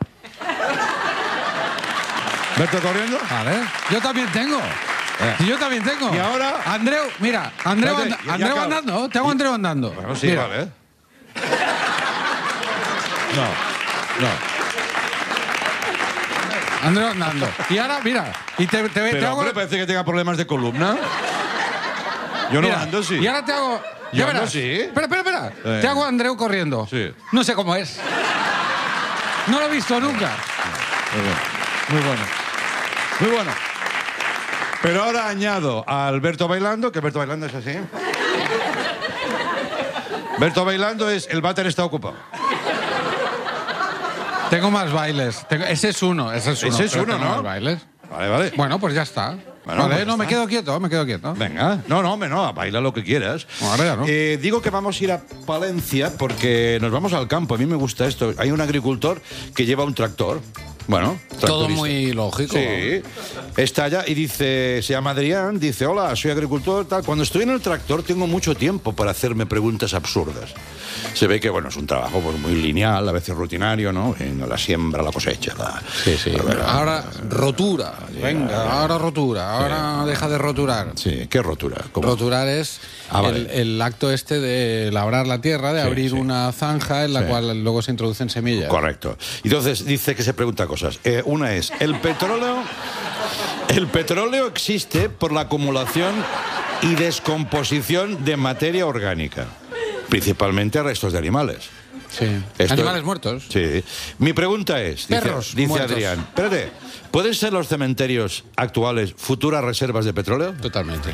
Speaker 9: ¿Berto Corriendo?
Speaker 10: Vale. Yo también tengo.
Speaker 9: Eh.
Speaker 10: Y yo también tengo.
Speaker 9: Y ahora...
Speaker 10: Andreu, mira, Andreu,
Speaker 9: Espérate,
Speaker 10: anda,
Speaker 9: ya,
Speaker 10: Andreu
Speaker 9: ya
Speaker 10: andando. Te hago Andreu andando.
Speaker 9: Bueno, sí,
Speaker 10: mira.
Speaker 9: vale. No, no.
Speaker 10: Andreu andando. Y ahora, mira, y te, te,
Speaker 9: Pero,
Speaker 10: te hago...
Speaker 9: hombre, parece que tenga problemas de columna. Yo no
Speaker 10: mira,
Speaker 9: ando, sí.
Speaker 10: Y ahora te hago...
Speaker 9: Yo
Speaker 10: ya
Speaker 9: ando,
Speaker 10: verás.
Speaker 9: sí.
Speaker 10: Espera, espera, espera.
Speaker 9: Eh.
Speaker 10: Te hago Andreu corriendo.
Speaker 9: Sí.
Speaker 10: No sé cómo es. No lo he visto nunca.
Speaker 9: Muy bueno. Muy bueno. Pero ahora añado a Alberto bailando, que Alberto bailando es así. Berto bailando es el váter está ocupado.
Speaker 10: Tengo más bailes. Tengo, ese es uno, ese es uno.
Speaker 9: Ese es uno,
Speaker 10: tengo
Speaker 9: ¿no?
Speaker 10: Más bailes.
Speaker 9: Vale, vale.
Speaker 10: Bueno, pues ya está.
Speaker 9: Bueno,
Speaker 10: vale,
Speaker 9: pues
Speaker 10: no,
Speaker 9: está.
Speaker 10: me quedo quieto, me quedo quieto.
Speaker 9: Venga. No, no, no, baila lo que quieras.
Speaker 10: Ahora ya no.
Speaker 9: Eh, digo que vamos a ir a Palencia porque nos vamos al campo. A mí me gusta esto. Hay un agricultor que lleva un tractor. Bueno,
Speaker 10: todo
Speaker 9: tractorista.
Speaker 10: muy lógico.
Speaker 9: Sí. Está allá y dice, se llama Adrián, dice, hola, soy agricultor, tal. Cuando estoy en el tractor tengo mucho tiempo para hacerme preguntas absurdas. Se ve que, bueno, es un trabajo pues, muy lineal, a veces rutinario, ¿no? En la siembra, la cosecha. La,
Speaker 10: sí, sí.
Speaker 9: La, la,
Speaker 10: ahora rotura. Venga, ahora rotura. Ahora sí. Deja de roturar.
Speaker 9: Sí, ¿qué rotura? ¿Cómo?
Speaker 10: Roturar es ah, vale. el, el acto este de labrar la tierra, de sí, abrir sí. una zanja en la sí. cual luego se introducen semillas.
Speaker 9: Correcto. Entonces dice que se pregunta cosas. Eh, una es, el petróleo, el petróleo existe por la acumulación y descomposición de materia orgánica, principalmente restos de animales.
Speaker 10: Sí. Esto, animales muertos.
Speaker 9: Sí. Mi pregunta es,
Speaker 10: perros
Speaker 9: dice, dice
Speaker 10: muertos.
Speaker 9: Adrián, espérate, ¿pueden ser los cementerios actuales futuras reservas de petróleo?
Speaker 10: Totalmente.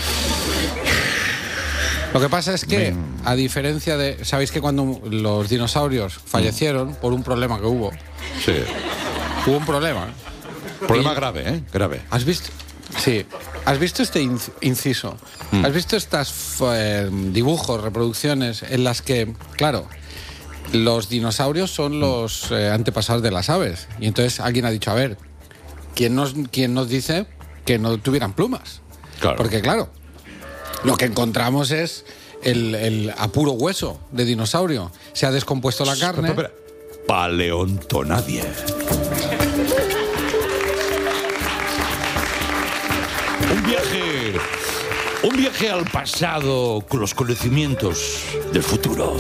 Speaker 10: Lo que pasa es que, a diferencia de... ¿Sabéis que cuando los dinosaurios fallecieron por un problema que hubo?
Speaker 9: Sí.
Speaker 10: Hubo un problema.
Speaker 9: Problema
Speaker 10: y,
Speaker 9: grave, ¿eh? Grave.
Speaker 10: ¿Has visto? Sí. ¿Has visto este inc- inciso? Mm. ¿Has visto estas eh, dibujos, reproducciones en las que, claro, los dinosaurios son los eh, antepasados de las aves? Y entonces alguien ha dicho, a ver, ¿quién nos, quién nos dice que no tuvieran plumas?
Speaker 9: Claro.
Speaker 10: Porque, claro, lo que encontramos es el, el a puro hueso de dinosaurio. Se ha descompuesto la carne.
Speaker 9: Espera, espera. Paleontonadia. Un viaje, un viaje al pasado con los conocimientos del futuro.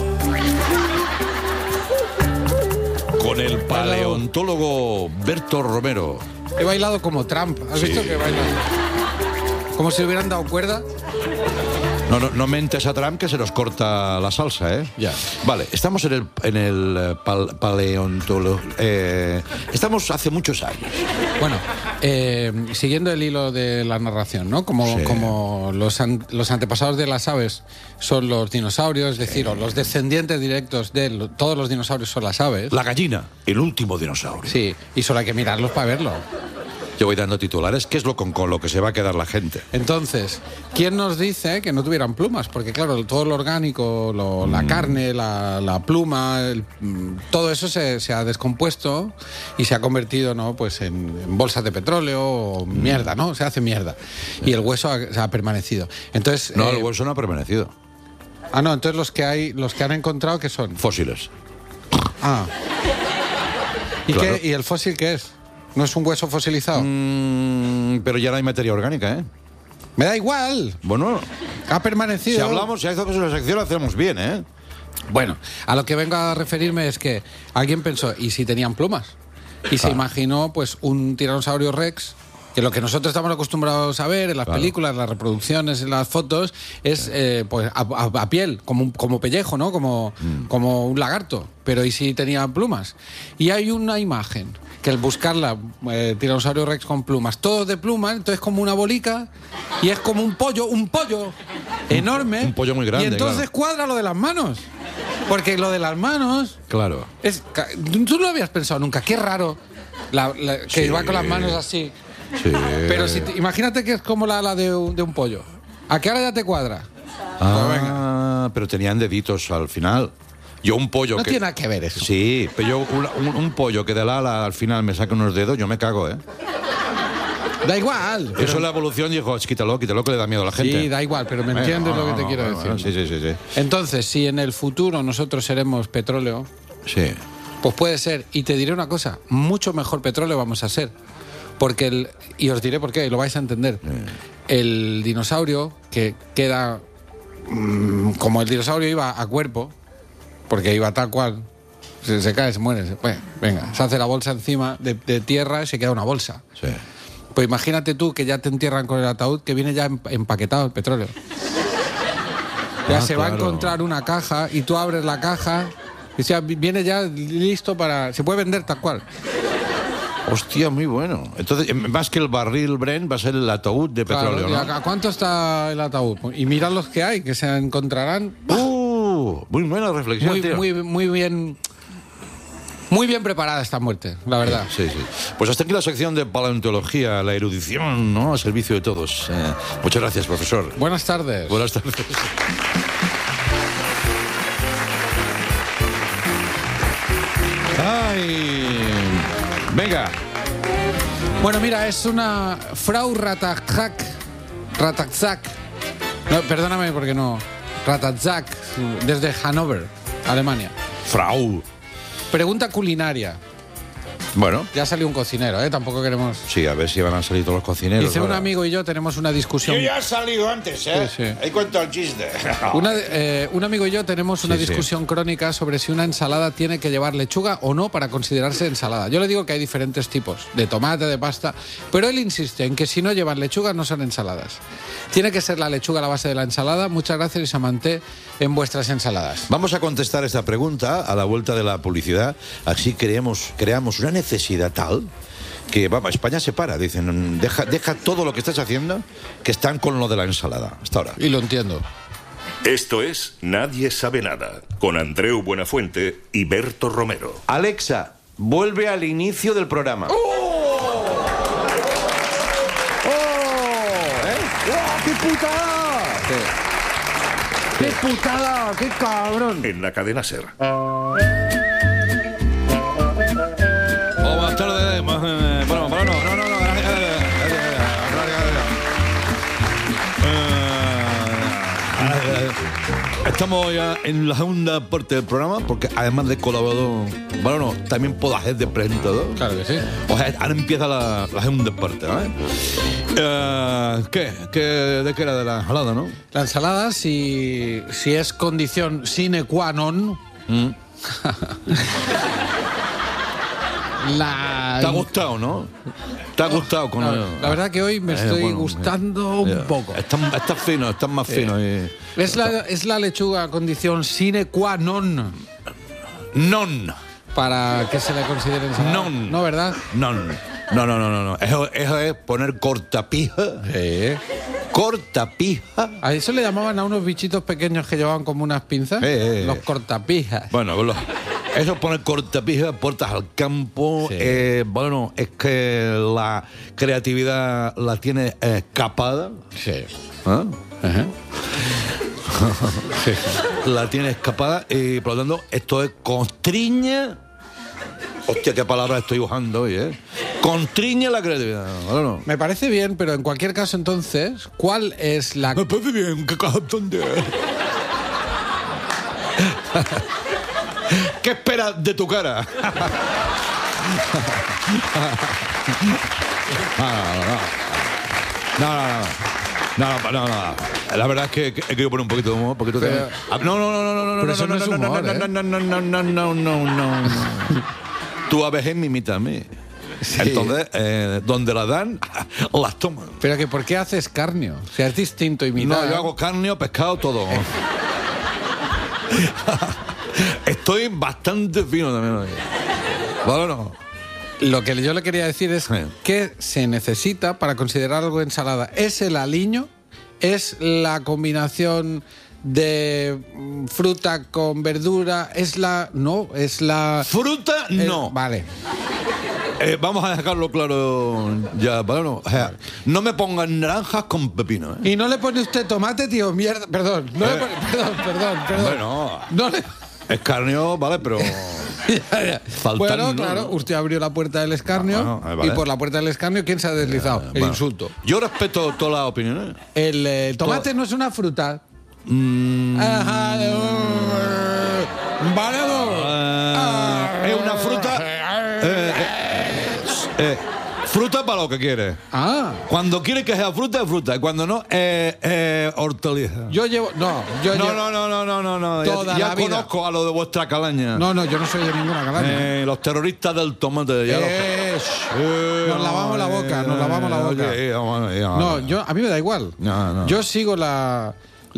Speaker 9: Con el paleontólogo Berto Romero.
Speaker 10: He bailado como Trump. ¿Has
Speaker 9: Sí.
Speaker 10: visto que baila? Como si hubieran dado cuerda.
Speaker 9: No, no, no mentes a Trump que se nos corta la salsa, ¿eh?
Speaker 10: Ya.
Speaker 9: Vale, estamos en el, en el eh, pal, paleontólogo. Eh, estamos hace muchos años.
Speaker 10: Bueno, eh, siguiendo el hilo de la narración, ¿no? Como,
Speaker 9: Sí.
Speaker 10: como los, an- los antepasados de las aves son los dinosaurios, es decir, o los descendientes directos de lo- todos los dinosaurios son las aves.
Speaker 9: La gallina, el último dinosaurio.
Speaker 10: Sí, y solo hay que mirarlos para verlo.
Speaker 9: Yo voy dando titulares, que es lo con, con lo que se va a quedar la gente.
Speaker 10: Entonces, ¿quién nos dice que no tuvieran plumas? Porque claro, todo lo orgánico, lo- la
Speaker 9: Mm.
Speaker 10: carne, la, la pluma, el- mm, todo eso se, se ha descompuesto y se ha convertido, ¿no? Pues en, en bolsas de petróleo o
Speaker 9: Mm.
Speaker 10: mierda, ¿no? Se hace mierda. Y el hueso ha, se ha permanecido. Entonces,
Speaker 9: No,
Speaker 10: eh,
Speaker 9: el hueso no ha permanecido.
Speaker 10: ah, no, entonces los que hay, los que han encontrado, ¿qué son?
Speaker 9: Fósiles.
Speaker 10: Ah. ¿Y,
Speaker 9: Claro.
Speaker 10: qué, ¿Y el fósil qué es? ¿No es un hueso fosilizado?
Speaker 9: Mm, pero ya no hay materia orgánica, ¿eh?
Speaker 10: Me da igual.
Speaker 9: Bueno,
Speaker 10: Ha permanecido.
Speaker 9: si hablamos, si hay cosas en la sección, lo hacemos bien, ¿eh?
Speaker 10: Bueno, a lo que vengo a referirme es que alguien pensó, ¿y si tenían plumas? Y se
Speaker 9: Claro.
Speaker 10: imaginó pues un tiranosaurio rex, que lo que nosotros estamos acostumbrados a ver en las
Speaker 9: Claro.
Speaker 10: películas, en las reproducciones, en las fotos, es eh, pues a, a- a piel, como, un- como pellejo, ¿no? Como,
Speaker 9: Mm.
Speaker 10: como un lagarto. Pero ¿y si tenía plumas? Y hay una imagen que al buscarla, eh, tiranosaurio rex con plumas, todo de plumas, entonces como una bolica, y es como un pollo, un pollo enorme.
Speaker 9: un pollo muy grande,
Speaker 10: Y entonces cuadra lo de las manos. Porque lo de las manos
Speaker 9: Claro.
Speaker 10: es. ca- Tú no lo habías pensado nunca, qué raro la- la- que
Speaker 9: Sí.
Speaker 10: va con las manos así.
Speaker 9: Sí.
Speaker 10: Pero si te- imagínate que es como la ala de un, de un pollo. ¿A qué hora ya te cuadra?
Speaker 9: Ah, pero tenían deditos al final. Yo un pollo
Speaker 10: No
Speaker 9: que...
Speaker 10: tiene nada que ver eso.
Speaker 9: Sí, pero yo un, un- un pollo que del ala al final me saca unos dedos, yo me cago, ¿eh?
Speaker 10: Da igual.
Speaker 9: Eso la evolución dijo, "Ch, quítalo, quítalo, que le da miedo a la gente.
Speaker 10: Sí, da igual, pero me
Speaker 9: Bueno,
Speaker 10: entiendes
Speaker 9: no,
Speaker 10: lo que te
Speaker 9: no,
Speaker 10: quiero
Speaker 9: bueno,
Speaker 10: decir.
Speaker 9: bueno, sí, sí, sí, sí.
Speaker 10: Entonces, si en el futuro nosotros seremos petróleo,
Speaker 9: Sí.
Speaker 10: pues puede ser. Y te diré una cosa, mucho mejor petróleo vamos a ser. Porque el. Y os diré por qué, y lo vais a entender. El dinosaurio que queda. mm, como el dinosaurio iba a cuerpo, porque iba tal cual, se, se cae, se muere. se- bueno, venga, se hace la bolsa encima de, de tierra y se queda una bolsa.
Speaker 9: Sí.
Speaker 10: Pues imagínate tú que ya te entierran con el ataúd que viene ya em- empaquetado el petróleo. Ya
Speaker 9: Ah,
Speaker 10: se va a
Speaker 9: claro.
Speaker 10: encontrar una caja y tú abres la caja y ya viene ya listo para. Se puede vender tal cual.
Speaker 9: Hostia, muy bueno. Entonces, más que el barril Brent, va a ser el ataúd de
Speaker 10: Claro,
Speaker 9: petróleo,
Speaker 10: ¿y
Speaker 9: ¿no?
Speaker 10: a, a cuánto está el ataúd? Y mirad los que hay, que se encontrarán.
Speaker 9: Uh, muy buena reflexión,
Speaker 10: Muy,
Speaker 9: tío.
Speaker 10: muy, muy bien. Muy bien preparada esta muerte, la verdad.
Speaker 9: Sí, sí. Pues hasta aquí la sección de paleontología, la erudición, ¿no? A servicio de todos. Eh, muchas gracias, profesor.
Speaker 10: Buenas tardes.
Speaker 9: Buenas tardes. Ay. Venga.
Speaker 10: Bueno, mira, es una Frau Ratajak. Ratajak. No, perdóname porque no. Ratajak, desde Hannover, Alemania.
Speaker 9: Frau.
Speaker 10: Pregunta culinaria.
Speaker 9: Bueno.
Speaker 10: Ya salió un cocinero, ¿eh? Tampoco queremos.
Speaker 9: Sí, a ver si van a salir todos los cocineros.
Speaker 10: Dice un
Speaker 9: ahora.
Speaker 10: amigo y yo tenemos una discusión.
Speaker 9: Yo ya he salido antes, ¿eh?
Speaker 10: Sí, sí.
Speaker 9: Ahí cuento el chiste.
Speaker 10: Una, eh, un amigo y yo tenemos una
Speaker 9: Sí, sí.
Speaker 10: discusión crónica sobre si una ensalada tiene que llevar lechuga o no para considerarse ensalada. Yo le digo que hay diferentes tipos, de tomate, de pasta, pero él insiste en que si no llevan lechuga no son ensaladas. Tiene que ser la lechuga la base de la ensalada. Muchas gracias y samanté en vuestras ensaladas.
Speaker 9: Vamos a contestar esta pregunta a la vuelta de la publicidad. Así creemos, creamos una necesidad tal que vamos, España se para. Dicen, deja, deja todo lo que estás haciendo, que están con lo de la ensalada. Hasta ahora.
Speaker 10: Y lo entiendo.
Speaker 6: Esto es Nadie sabe nada, con Andreu Buenafuente y Berto Romero.
Speaker 11: Alexa, vuelve al inicio del programa.
Speaker 9: ¡Oh!
Speaker 10: ¡Qué putada!
Speaker 3: Sí.
Speaker 10: ¡Qué putada! ¡Qué cabrón!
Speaker 6: En la cadena SER.
Speaker 9: Oh, buenas tardes. Bueno, bueno, no, no, no. no. Estamos ya en la segunda parte del programa, porque además de colaborador, bueno, no, también puedo hacer de presentador.
Speaker 10: Claro que sí.
Speaker 9: O sea, ahora empieza la, la segunda parte, ¿vale? Eh, ¿Qué? ¿Qué? ¿De qué era? De la ensalada, ¿no?
Speaker 10: La ensalada, si, si es condición sine qua non,
Speaker 9: Mm.
Speaker 10: la...
Speaker 9: ¿Te ha gustado, no? ¿Te ha gustado con
Speaker 10: No,
Speaker 9: el-
Speaker 10: la verdad que hoy me
Speaker 9: Eh,
Speaker 10: estoy
Speaker 9: bueno,
Speaker 10: gustando
Speaker 9: ya.
Speaker 10: un poco.
Speaker 9: Estás está fino, estás más fino. Y...
Speaker 10: Es la, es la lechuga condición sine qua non
Speaker 9: Non.
Speaker 10: para que se le considere ensalada.
Speaker 9: Non.
Speaker 10: No, ¿verdad?
Speaker 9: Non. No, no, no, no. no. Eso, eso es poner cortapija.
Speaker 10: Sí.
Speaker 9: Cortapija.
Speaker 10: A eso le llamaban a unos bichitos pequeños que llevaban como unas pinzas.
Speaker 9: Eh, eh,
Speaker 10: los
Speaker 9: eh.
Speaker 10: cortapijas.
Speaker 9: Bueno, lo- eso es poner cortapija, puertas al campo.
Speaker 10: Sí.
Speaker 9: Eh, bueno, es que la creatividad la tiene escapada.
Speaker 10: Sí.
Speaker 9: ¿Ah?
Speaker 10: Ajá.
Speaker 9: La tiene escapada y por lo tanto esto es constriña. Hostia, qué palabra estoy usando hoy, ¿eh? Constriña la creatividad. ¿O no?
Speaker 10: Me parece bien, pero en cualquier caso entonces, ¿cuál es la...
Speaker 9: Me parece bien, qué cajón de... ¿Qué esperas de tu cara? No, no, no. No, no, no, no. La verdad es que que he querido poner un poquito de humor, porque tú
Speaker 10: Pero-
Speaker 9: te... Ah, No, no, no, no, no, no,
Speaker 10: Pero
Speaker 9: no,
Speaker 10: eso
Speaker 9: no,
Speaker 10: no es
Speaker 9: no, no,
Speaker 10: humor,
Speaker 9: no,
Speaker 10: ¿eh?
Speaker 9: no, no, no, no, no, no, no, no, no. Tú a veces me imitas a mí.
Speaker 10: Sí.
Speaker 9: Entonces, eh, donde la dan, las toman.
Speaker 10: Pero que ¿por qué haces carnio? O sea, es distinto imitar.
Speaker 9: No, yo hago carne, pescado, todo. Estoy bastante fino también hoy. ¿Vale o no?
Speaker 10: Lo que yo le quería decir es
Speaker 9: Sí.
Speaker 10: que se necesita para considerar algo ensalada. ¿Es el aliño? ¿Es la combinación de mm, fruta con verdura? ¿Es la...? No, es la...
Speaker 9: Fruta,
Speaker 10: el-
Speaker 9: no.
Speaker 10: Vale.
Speaker 9: Eh, vamos a dejarlo claro ya, ¿vale o no? O sea, no me pongan naranjas con pepino, ¿eh?
Speaker 10: ¿Y no le pone usted tomate, tío? Mierda, perdón. No le pone- perdón, perdón, perdón.
Speaker 9: Bueno,
Speaker 10: No le...
Speaker 9: escarnio, ¿vale? Pero...
Speaker 10: Ya, ya.
Speaker 9: Faltan,
Speaker 10: bueno,
Speaker 9: ¿no?
Speaker 10: claro, usted abrió la puerta del escarnio
Speaker 9: Ah, bueno, vale.
Speaker 10: y por la puerta del escarnio, ¿quién se ha deslizado? el
Speaker 9: Bueno,
Speaker 10: insulto.
Speaker 9: Yo respeto todas las opiniones.
Speaker 10: El eh, tomate no es una fruta.
Speaker 9: Mm,
Speaker 10: Ajá. eh, Varado.
Speaker 9: eh, es una fruta... eh, eh, eh, fruta para lo que quiere.
Speaker 10: Ah.
Speaker 9: Cuando quiere que sea fruta, es fruta. Y cuando no, es eh, hortaliza.
Speaker 10: Yo llevo. No, yo
Speaker 9: No,
Speaker 10: llevo.
Speaker 9: no, no, no, no, no, no. Ya-
Speaker 10: Toda
Speaker 9: ya
Speaker 10: la vida.
Speaker 9: conozco a lo de vuestra calaña.
Speaker 10: No, no, yo no soy de ninguna calaña.
Speaker 9: Eh, los terroristas del tomate. Ya los-
Speaker 10: Eh, shh.
Speaker 9: Eh,
Speaker 10: Nos lavamos la boca, nos lavamos la boca.
Speaker 9: oye, eh, vamos, eh,
Speaker 10: No,
Speaker 9: vamos.
Speaker 10: yo, a mí me da igual.
Speaker 9: No, no.
Speaker 10: Yo sigo la,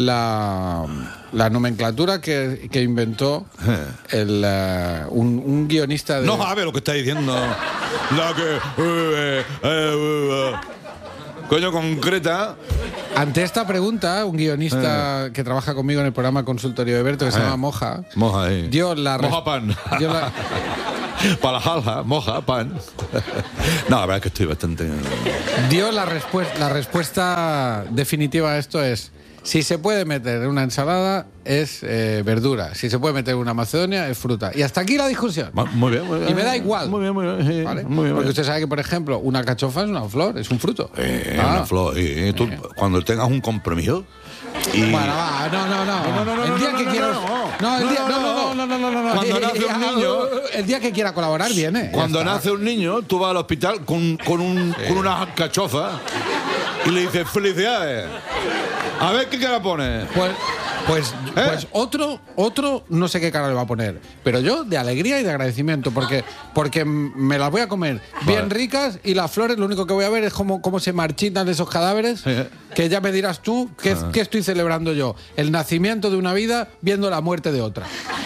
Speaker 10: la, la nomenclatura que, que inventó el, eh, un, un guionista de...
Speaker 9: No sabe lo que está diciendo. La que... eh, eh, eh, coño, concreta.
Speaker 10: Ante esta pregunta, un guionista que trabaja conmigo en el programa Consultorio de Berto, que se
Speaker 9: Eh.
Speaker 10: llama Moja,
Speaker 9: Moja ahí.
Speaker 10: dio la... res-
Speaker 9: Moja pan.
Speaker 10: dio la-
Speaker 9: Para la jalja, moja, pan. No, la verdad es que estoy bastante...
Speaker 10: dio la, respuesta la respuesta definitiva a esto es: si se puede meter en una ensalada es eh, verdura, si se puede meter en una macedonia es fruta. Y hasta aquí la discusión.
Speaker 9: Va, Muy bien, muy bien.
Speaker 10: Y me da igual.
Speaker 9: Muy bien, muy bien. sí,
Speaker 10: ¿Vale?
Speaker 9: Muy bien.
Speaker 10: Porque usted sabe que, por ejemplo, una cachofa es una flor, es un fruto.
Speaker 9: Eh,
Speaker 10: Ah.
Speaker 9: una flor. Y, y tú, cuando tengas un compromiso... Y...
Speaker 10: Bueno, va, no, no, no.
Speaker 9: No, no, no,
Speaker 10: el día
Speaker 9: no,
Speaker 10: que
Speaker 9: no,
Speaker 10: quiera.
Speaker 9: no, no.
Speaker 10: No, el
Speaker 9: No,
Speaker 10: día.
Speaker 9: no,
Speaker 10: No, no, no, no, no, no, no.
Speaker 9: Cuando nace un niño-
Speaker 10: El día que quiera colaborar viene. Ya
Speaker 9: Cuando
Speaker 10: está.
Speaker 9: nace un niño, tú vas al hospital con, con, un, con una cachofa y le dices felicidades. A ver qué cara pone.
Speaker 10: Pues, pues,
Speaker 9: ¿Eh?
Speaker 10: pues otro, otro, no sé qué cara le va a poner. Pero yo de alegría y de agradecimiento, porque, porque me las voy a comer bien
Speaker 9: Vale.
Speaker 10: ricas y las flores lo único que voy a ver es cómo, cómo se marchitan esos cadáveres.
Speaker 9: Eh.
Speaker 10: Que ya me dirás tú qué, qué estoy celebrando yo. El nacimiento de una vida viendo la muerte de otra.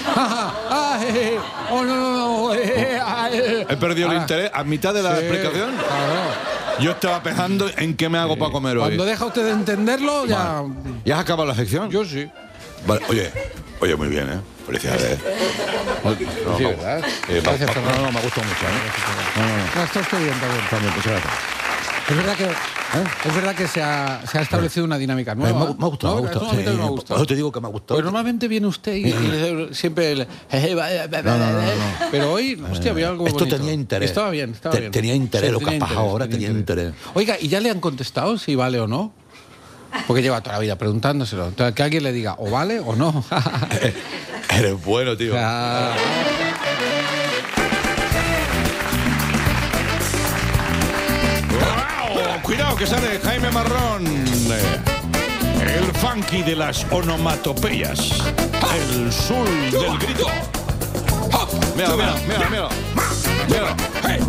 Speaker 10: Ah, eh, eh, oh, no, no, no, eh, ah, eh.
Speaker 9: He perdido el
Speaker 10: Ah,
Speaker 9: interés a mitad de la
Speaker 10: sí,
Speaker 9: explicación.
Speaker 10: claro.
Speaker 9: Yo estaba pensando en qué me hago para comer hoy.
Speaker 10: Cuando deja usted de entenderlo, ya.
Speaker 9: Vale. ¿Ya has acabado la sección?
Speaker 10: Yo sí.
Speaker 9: Vale, oye, oye, muy bien, ¿eh? Felicidades. No,
Speaker 10: Sí,
Speaker 9: no,
Speaker 10: ¿verdad?
Speaker 9: eh, va-
Speaker 10: Gracias,
Speaker 9: va-
Speaker 10: Fernando.
Speaker 9: no, no, me ha gustado mucho, ¿eh? No, no, no.
Speaker 10: No, está usted bien también.
Speaker 9: También, muchas gracias.
Speaker 10: Es verdad que Es verdad que se ha, se ha establecido una dinámica
Speaker 9: Me,
Speaker 10: nueva.
Speaker 9: ha- me ha gustado,
Speaker 10: ¿No?
Speaker 9: me ha gustado.
Speaker 10: Esto a mí
Speaker 9: Sí,
Speaker 10: también me ha gustado.
Speaker 9: yo te digo que me ha gustado.
Speaker 10: Pues normalmente viene usted y, y le- siempre... le- Pero hoy, hostia, había algo
Speaker 9: Esto
Speaker 10: bonito.
Speaker 9: tenía interés.
Speaker 10: Estaba bien, estaba
Speaker 9: Te-
Speaker 10: bien.
Speaker 9: tenía interés, lo que ha pasado ahora
Speaker 10: tenía
Speaker 9: tenía interés.
Speaker 10: Oiga, ¿y ya le han contestado si vale o no? Porque lleva toda la vida preguntándoselo. Entonces, que alguien le diga o vale o no.
Speaker 9: Eres bueno, tío.
Speaker 10: Ah.
Speaker 9: ¡Wow! Cuidado que sale Jaime Marrón. Eh, El funky de las onomatopeyas. El sul del grito. Mira, mira, mira, mira. Mira.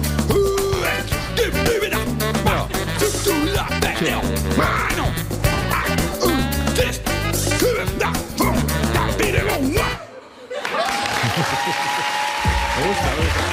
Speaker 9: Me gusta, me gusta.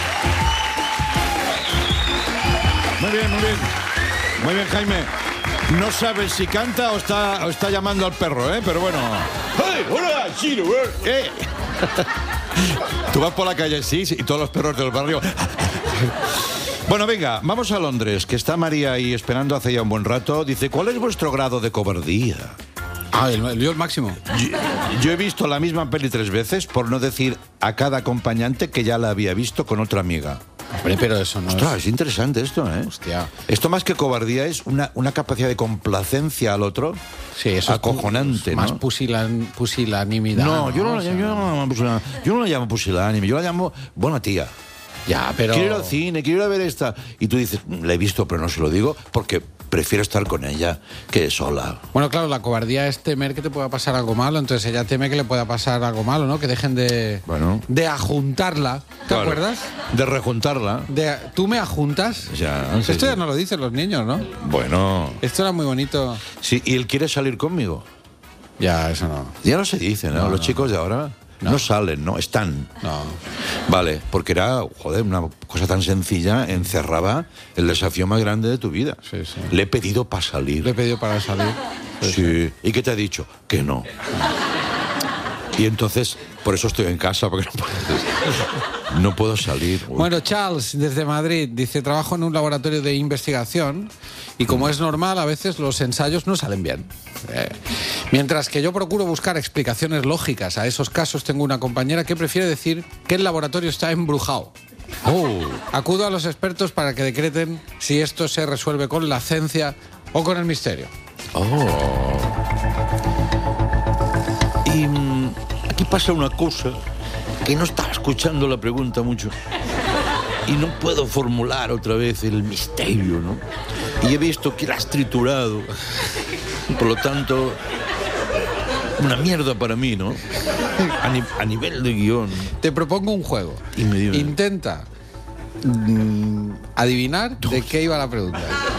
Speaker 9: Muy bien, muy bien. Muy bien, Jaime. No sabes si canta o está, o está llamando al perro, ¿eh? Pero bueno. ¡Hey! ¡Hola, Chino! ¿Eh? Tú vas por la calle, sí, sí, y todos los perros del barrio. Bueno, venga, vamos a Londres, que está María ahí esperando hace ya un buen rato. Dice, ¿cuál es vuestro grado de cobardía?
Speaker 10: Ah, el, el, el máximo.
Speaker 9: Yo, yo he visto la misma peli tres veces, por no decir a cada acompañante que ya la había visto con otra amiga.
Speaker 10: Hombre, pero eso no
Speaker 9: Ostras,
Speaker 10: es...
Speaker 9: es interesante esto, ¿eh?
Speaker 10: Hostia.
Speaker 9: Esto más que cobardía es una, una capacidad de complacencia al otro.
Speaker 10: Sí, eso
Speaker 9: acojonante,
Speaker 10: es
Speaker 9: ¿no?
Speaker 10: más pusilan, pusilanimidad.
Speaker 9: No, yo no,
Speaker 10: O sea,
Speaker 9: yo, no, la llamo pusilánime, yo no la llamo pusilánime, yo la llamo buena tía.
Speaker 10: Ya, pero...
Speaker 9: Quiero ir al cine, quiero ir a ver esta. Y tú dices, la he visto, pero no se lo digo porque prefiero estar con ella que sola.
Speaker 10: Bueno, claro, la cobardía es temer que te pueda pasar algo malo, entonces ella teme que le pueda pasar algo malo, ¿no? Que dejen de,
Speaker 9: Bueno.
Speaker 10: de ajuntarla. ¿Te
Speaker 9: Claro.
Speaker 10: acuerdas?
Speaker 9: De rejuntarla.
Speaker 10: De, ¿Tú me ajuntas?
Speaker 9: Ya, sí,
Speaker 10: Esto
Speaker 9: sí.
Speaker 10: ya no lo dicen los niños, ¿no?
Speaker 9: Bueno.
Speaker 10: Esto era muy bonito.
Speaker 9: Sí, y él quiere salir conmigo.
Speaker 10: Ya, eso no.
Speaker 9: Ya no se dice, ¿no?
Speaker 10: No,
Speaker 9: Los
Speaker 10: no.
Speaker 9: chicos de ahora no.
Speaker 10: No.
Speaker 9: salen, ¿no? Están.
Speaker 10: No.
Speaker 9: Vale, porque era, joder, una cosa tan sencilla, encerraba el desafío más grande de tu vida.
Speaker 10: Sí, sí.
Speaker 9: Le he pedido para salir.
Speaker 10: Le he pedido para salir.
Speaker 9: Sí. ¿Y qué te ha dicho? Que no. Y entonces, por eso estoy en casa, porque no puedo, no puedo salir. Uy.
Speaker 10: Bueno, Charles, desde Madrid, dice, trabajo en un laboratorio de investigación y como es normal, a veces los ensayos no salen bien. Eh, mientras que yo procuro buscar explicaciones lógicas a esos casos, tengo una compañera que prefiere decir que el laboratorio está embrujado.
Speaker 9: Oh.
Speaker 10: Acudo a los expertos para que decreten si esto se resuelve con la ciencia o con el misterio.
Speaker 9: Oh. Y mm, aquí pasa una cosa que no estaba escuchando la pregunta mucho. Y no puedo formular otra vez el misterio, ¿no? Y he visto que la has triturado. Por lo tanto, una mierda para mí, ¿no? A, ni- a nivel de guión.
Speaker 10: Te propongo un juego.
Speaker 9: Y me dio-
Speaker 10: Intenta mm, adivinar de qué iba la pregunta.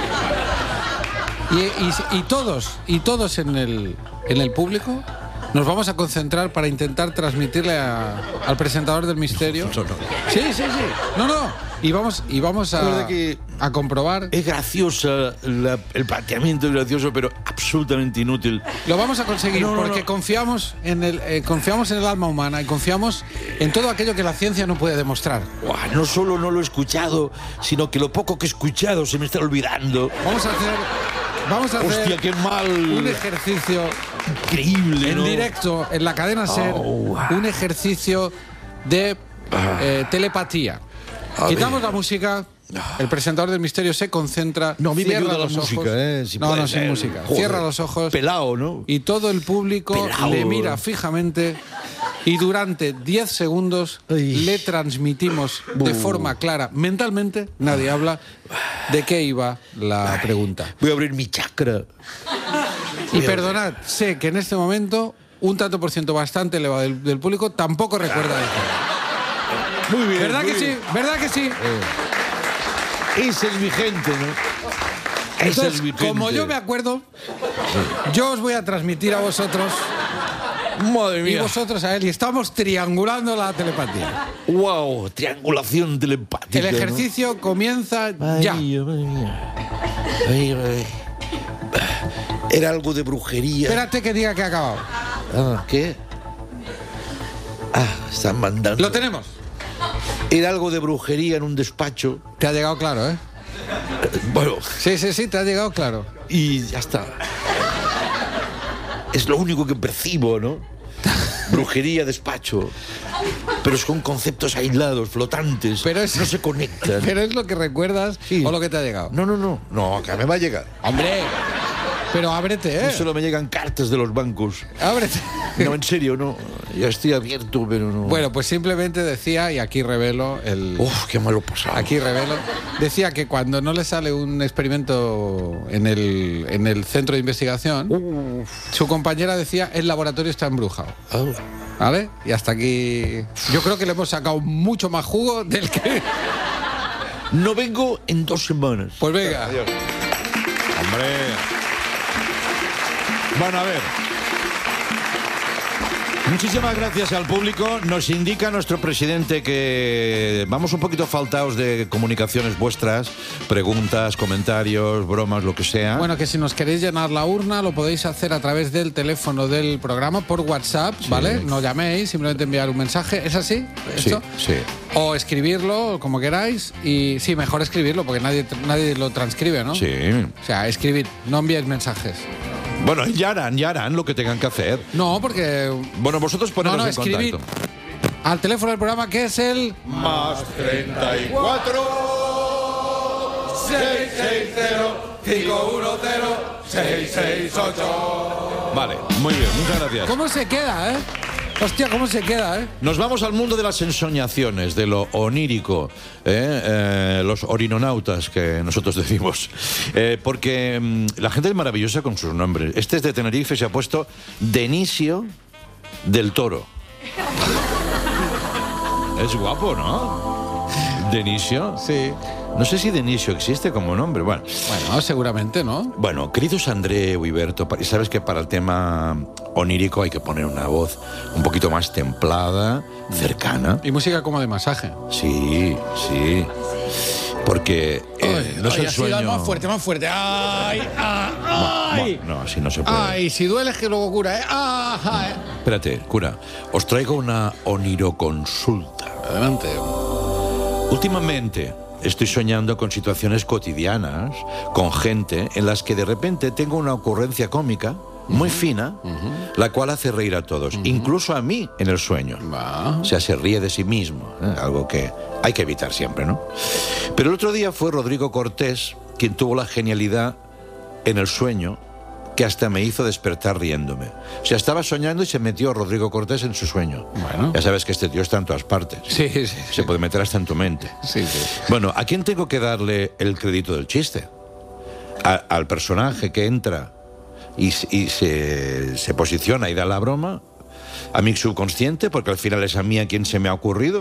Speaker 10: Y, y- y todos, y todos en el, en el público nos vamos a concentrar para intentar transmitirle a- al presentador del misterio.
Speaker 9: No, no.
Speaker 10: Sí, sí, sí. No, no. Y vamos, y vamos
Speaker 9: La
Speaker 10: a,
Speaker 9: verdad que-
Speaker 10: a comprobar.
Speaker 9: Es graciosa, la- el planteamiento es gracioso, pero absolutamente inútil.
Speaker 10: Lo vamos a conseguir
Speaker 9: No, no,
Speaker 10: porque
Speaker 9: no.
Speaker 10: confiamos en el eh, confiamos en el alma humana y confiamos en todo aquello que la ciencia no puede demostrar.
Speaker 9: Buah, no solo no lo he escuchado, sino que lo poco que he escuchado se me está olvidando.
Speaker 10: Vamos a hacer vamos a hacer
Speaker 9: Hostia, qué mal.
Speaker 10: un ejercicio
Speaker 9: Increíble,
Speaker 10: en
Speaker 9: ¿no?
Speaker 10: directo en la cadena SER,
Speaker 9: Oh.
Speaker 10: un ejercicio de eh, telepatía.
Speaker 9: A
Speaker 10: Quitamos
Speaker 9: ver.
Speaker 10: la música. El presentador del misterio se concentra.
Speaker 9: No, a mí me
Speaker 10: cierra
Speaker 9: ayuda la
Speaker 10: los
Speaker 9: música,
Speaker 10: ojos.
Speaker 9: ¿eh? Si
Speaker 10: no,
Speaker 9: puede
Speaker 10: no, sin
Speaker 9: ser.
Speaker 10: música.
Speaker 9: Joder.
Speaker 10: Cierra los ojos.
Speaker 9: Pelao, ¿no?
Speaker 10: Y todo el público
Speaker 9: Pelao.
Speaker 10: le mira fijamente y durante diez segundos
Speaker 9: Ay.
Speaker 10: le transmitimos de
Speaker 9: Uh.
Speaker 10: forma clara, mentalmente, nadie habla, de qué iba la pregunta.
Speaker 9: Voy a abrir mi chakra.
Speaker 10: Y perdonad, sé que en este momento un tanto por ciento bastante elevado del, del público tampoco recuerda esto.
Speaker 9: Muy bien.
Speaker 10: ¿Verdad
Speaker 9: muy
Speaker 10: que sí?
Speaker 9: bien.
Speaker 10: ¿Verdad que sí?
Speaker 9: Esa es mi gente, ¿no? Esa
Speaker 10: Entonces,
Speaker 9: es mi gente.
Speaker 10: como yo me acuerdo, yo os voy a transmitir a vosotros
Speaker 9: Madre
Speaker 10: y
Speaker 9: mía.
Speaker 10: vosotros a él y estamos triangulando la telepatía.
Speaker 9: Wow, triangulación telepática.
Speaker 10: El ejercicio comienza
Speaker 9: ¿no?
Speaker 10: ya.
Speaker 9: Ay, madre mía. Ay, ay. Era algo de brujería.
Speaker 10: Espérate que diga que ha acabado.
Speaker 9: Ah, ¿qué? Ah, están mandando.
Speaker 10: Lo tenemos.
Speaker 9: Era algo de brujería en un despacho.
Speaker 10: Te ha llegado claro, ¿eh?
Speaker 9: Bueno.
Speaker 10: Sí, sí, sí, te ha llegado claro.
Speaker 9: Y ya está. Es lo único que percibo, ¿no? Brujería, despacho. Pero son conceptos aislados, flotantes.
Speaker 10: Pero es,
Speaker 9: no se conectan.
Speaker 10: ¿Pero es lo que recuerdas sí. o lo que te ha llegado?
Speaker 9: No, no, no. No, acá me va a llegar.
Speaker 10: ¡Hombre! Pero ábrete, ¿eh?
Speaker 9: No solo me llegan cartas de los bancos.
Speaker 10: Ábrete.
Speaker 9: No, en serio, no. Ya estoy abierto, pero no.
Speaker 10: Bueno, pues simplemente decía, y aquí revelo el...
Speaker 9: Uf, qué malo pasado.
Speaker 10: Aquí revelo. Decía que cuando no le sale un experimento en el, en el centro de investigación, Uf. su compañera decía, el laboratorio está embrujado. Oh. ¿Vale? Y hasta aquí... Yo creo que le hemos sacado mucho más jugo del que...
Speaker 9: No vengo en dos semanas.
Speaker 10: Pues venga.
Speaker 9: Adiós. Hombre... Bueno, a ver. Muchísimas gracias al público. Nos indica nuestro presidente que vamos un poquito faltados de comunicaciones vuestras, preguntas, comentarios, bromas, lo que sea.
Speaker 10: Bueno, que si nos queréis llenar la urna lo podéis hacer a través del teléfono del programa por WhatsApp, sí. ¿vale? No llaméis, simplemente enviar un mensaje. ¿Es así? ¿Esto?
Speaker 9: Sí, sí.
Speaker 10: O escribirlo, como queráis. Y sí, mejor escribirlo porque nadie, nadie lo transcribe, ¿no?
Speaker 9: Sí.
Speaker 10: O sea, escribid, no enviéis mensajes.
Speaker 9: Bueno, ya harán, ya harán lo que tengan que hacer.
Speaker 10: No, porque...
Speaker 9: Bueno, vosotros poneros
Speaker 10: no, no,
Speaker 9: en
Speaker 10: escribid
Speaker 9: contacto.
Speaker 10: Al teléfono del programa, que es el...
Speaker 9: Más treinta y cuatro, seis seis cero, cinco uno cero, seis seis ocho. Vale, muy bien, muchas gracias.
Speaker 10: ¿Cómo se queda, eh? Hostia, ¿cómo se queda, eh?
Speaker 9: Nos vamos al mundo de las ensoñaciones, de lo onírico, ¿eh? Eh, los orinonautas que nosotros decimos. Eh, porque mmm, la gente es maravillosa con sus nombres. Este es de Tenerife, se ha puesto Denisio del Toro. Es guapo, ¿no? Denisio.
Speaker 10: Sí.
Speaker 9: No sé si Denisio existe como nombre. Bueno,
Speaker 10: bueno seguramente, ¿no?
Speaker 9: Bueno, queridos Andreu y Berto, sabes que para el tema onírico hay que poner una voz un poquito más templada, cercana.
Speaker 10: Y música como de masaje.
Speaker 9: Sí, sí. Porque eh,
Speaker 10: ay,
Speaker 9: no es
Speaker 10: ay,
Speaker 9: el sueño...
Speaker 10: Más fuerte, más fuerte. ¡Ay! ¡Ay! ay.
Speaker 9: No, no, así no se puede.
Speaker 10: ¡Ay! Si duele es que luego cura, ¿eh? ¡Ay!
Speaker 9: Espérate, cura. Os traigo una oniroconsulta.
Speaker 10: Adelante.
Speaker 9: Últimamente... estoy soñando con situaciones cotidianas, con gente en las que de repente tengo una ocurrencia cómica muy uh-huh. fina, uh-huh. la cual hace reír a todos, uh-huh. incluso a mí en el sueño.
Speaker 10: Uh-huh.
Speaker 9: O sea, se ríe de sí mismo, ¿eh? Algo que hay que evitar siempre, ¿no? Pero el otro día fue Rodrigo Cortés quien tuvo la genialidad en el sueño que hasta me hizo despertar riéndome. O sea, estaba soñando y se metió Rodrigo Cortés en su sueño.
Speaker 10: Bueno.
Speaker 9: Ya sabes que este tío está en todas partes.
Speaker 10: Sí, sí, sí.
Speaker 9: Se puede meter hasta en tu mente.
Speaker 10: Sí, sí.
Speaker 9: Bueno, ¿a quién tengo que darle el crédito del chiste? A, al personaje que entra y, y se, se posiciona y da la broma. ¿A mi subconsciente? Porque al final es a mí a quien se me ha ocurrido.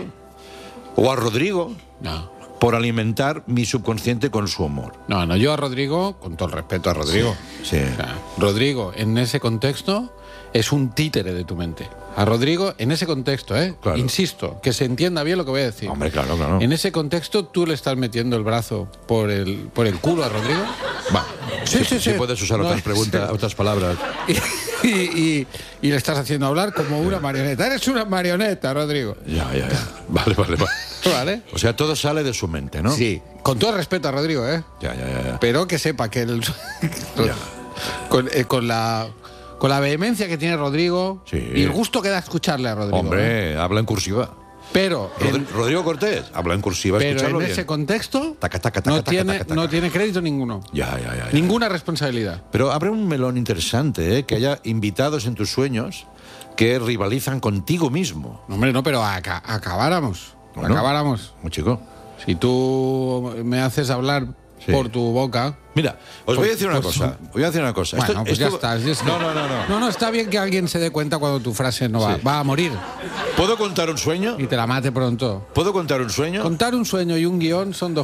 Speaker 9: ¿O a Rodrigo?
Speaker 10: No.
Speaker 9: Por alimentar mi subconsciente con su humor.
Speaker 10: No, no, yo a Rodrigo, con todo el respeto a Rodrigo.
Speaker 9: Sí. sí.
Speaker 10: O sea, Rodrigo, en ese contexto, es un títere de tu mente. A Rodrigo, en ese contexto, ¿eh?
Speaker 9: Claro.
Speaker 10: Insisto, que se entienda bien lo que voy a decir.
Speaker 9: Hombre, claro, claro.
Speaker 10: En ese contexto, ¿tú le estás metiendo el brazo por el, por el culo a Rodrigo?
Speaker 9: Va.
Speaker 10: Sí, sí, sí.
Speaker 9: sí. Puedes usar
Speaker 10: no,
Speaker 9: otras preguntas,
Speaker 10: sí.
Speaker 9: otras palabras.
Speaker 10: Y, y, y le estás haciendo hablar como una marioneta. Eres una marioneta, Rodrigo.
Speaker 9: Ya, ya, ya. Vale, vale, vale.
Speaker 10: ¿Vale?
Speaker 9: O sea, todo sale de su mente, ¿no?
Speaker 10: Sí. Con todo el respeto a Rodrigo, ¿eh?
Speaker 9: Ya, ya, ya. ya.
Speaker 10: Pero que sepa que el...
Speaker 9: ya.
Speaker 10: Con, eh, con la... Con la vehemencia que tiene Rodrigo
Speaker 9: sí.
Speaker 10: y el gusto que da escucharle a Rodrigo.
Speaker 9: Hombre,
Speaker 10: ¿eh?
Speaker 9: habla en cursiva.
Speaker 10: Pero
Speaker 9: Rodri
Speaker 10: en,
Speaker 9: Rodrigo Cortés habla en cursiva.
Speaker 10: Pero en
Speaker 9: bien.
Speaker 10: ese contexto
Speaker 9: taca, taca, taca,
Speaker 10: no,
Speaker 9: taca,
Speaker 10: tiene,
Speaker 9: taca, taca.
Speaker 10: no tiene crédito ninguno.
Speaker 9: Ya, ya, ya, ya.
Speaker 10: Ninguna responsabilidad.
Speaker 9: Pero habrá un melón interesante, ¿eh? Que haya invitados en tus sueños que rivalizan contigo mismo.
Speaker 10: No, hombre, no, pero aca acabáramos.
Speaker 9: Bueno,
Speaker 10: acabáramos.
Speaker 9: Muy chico.
Speaker 10: Si tú me haces hablar sí. por tu boca...
Speaker 9: Mira, os voy a decir una
Speaker 10: pues,
Speaker 9: cosa. Voy a decir una cosa.
Speaker 10: Bueno,
Speaker 9: esto,
Speaker 10: pues
Speaker 9: esto...
Speaker 10: ya está. Es que...
Speaker 9: No, no, no, no.
Speaker 10: No, no, está bien que alguien se dé cuenta cuando tu frase no va, sí. va a morir.
Speaker 9: ¿Puedo contar un sueño?
Speaker 10: Y te la mate pronto.
Speaker 9: ¿Puedo contar un sueño?
Speaker 10: Contar un sueño y un guión son dos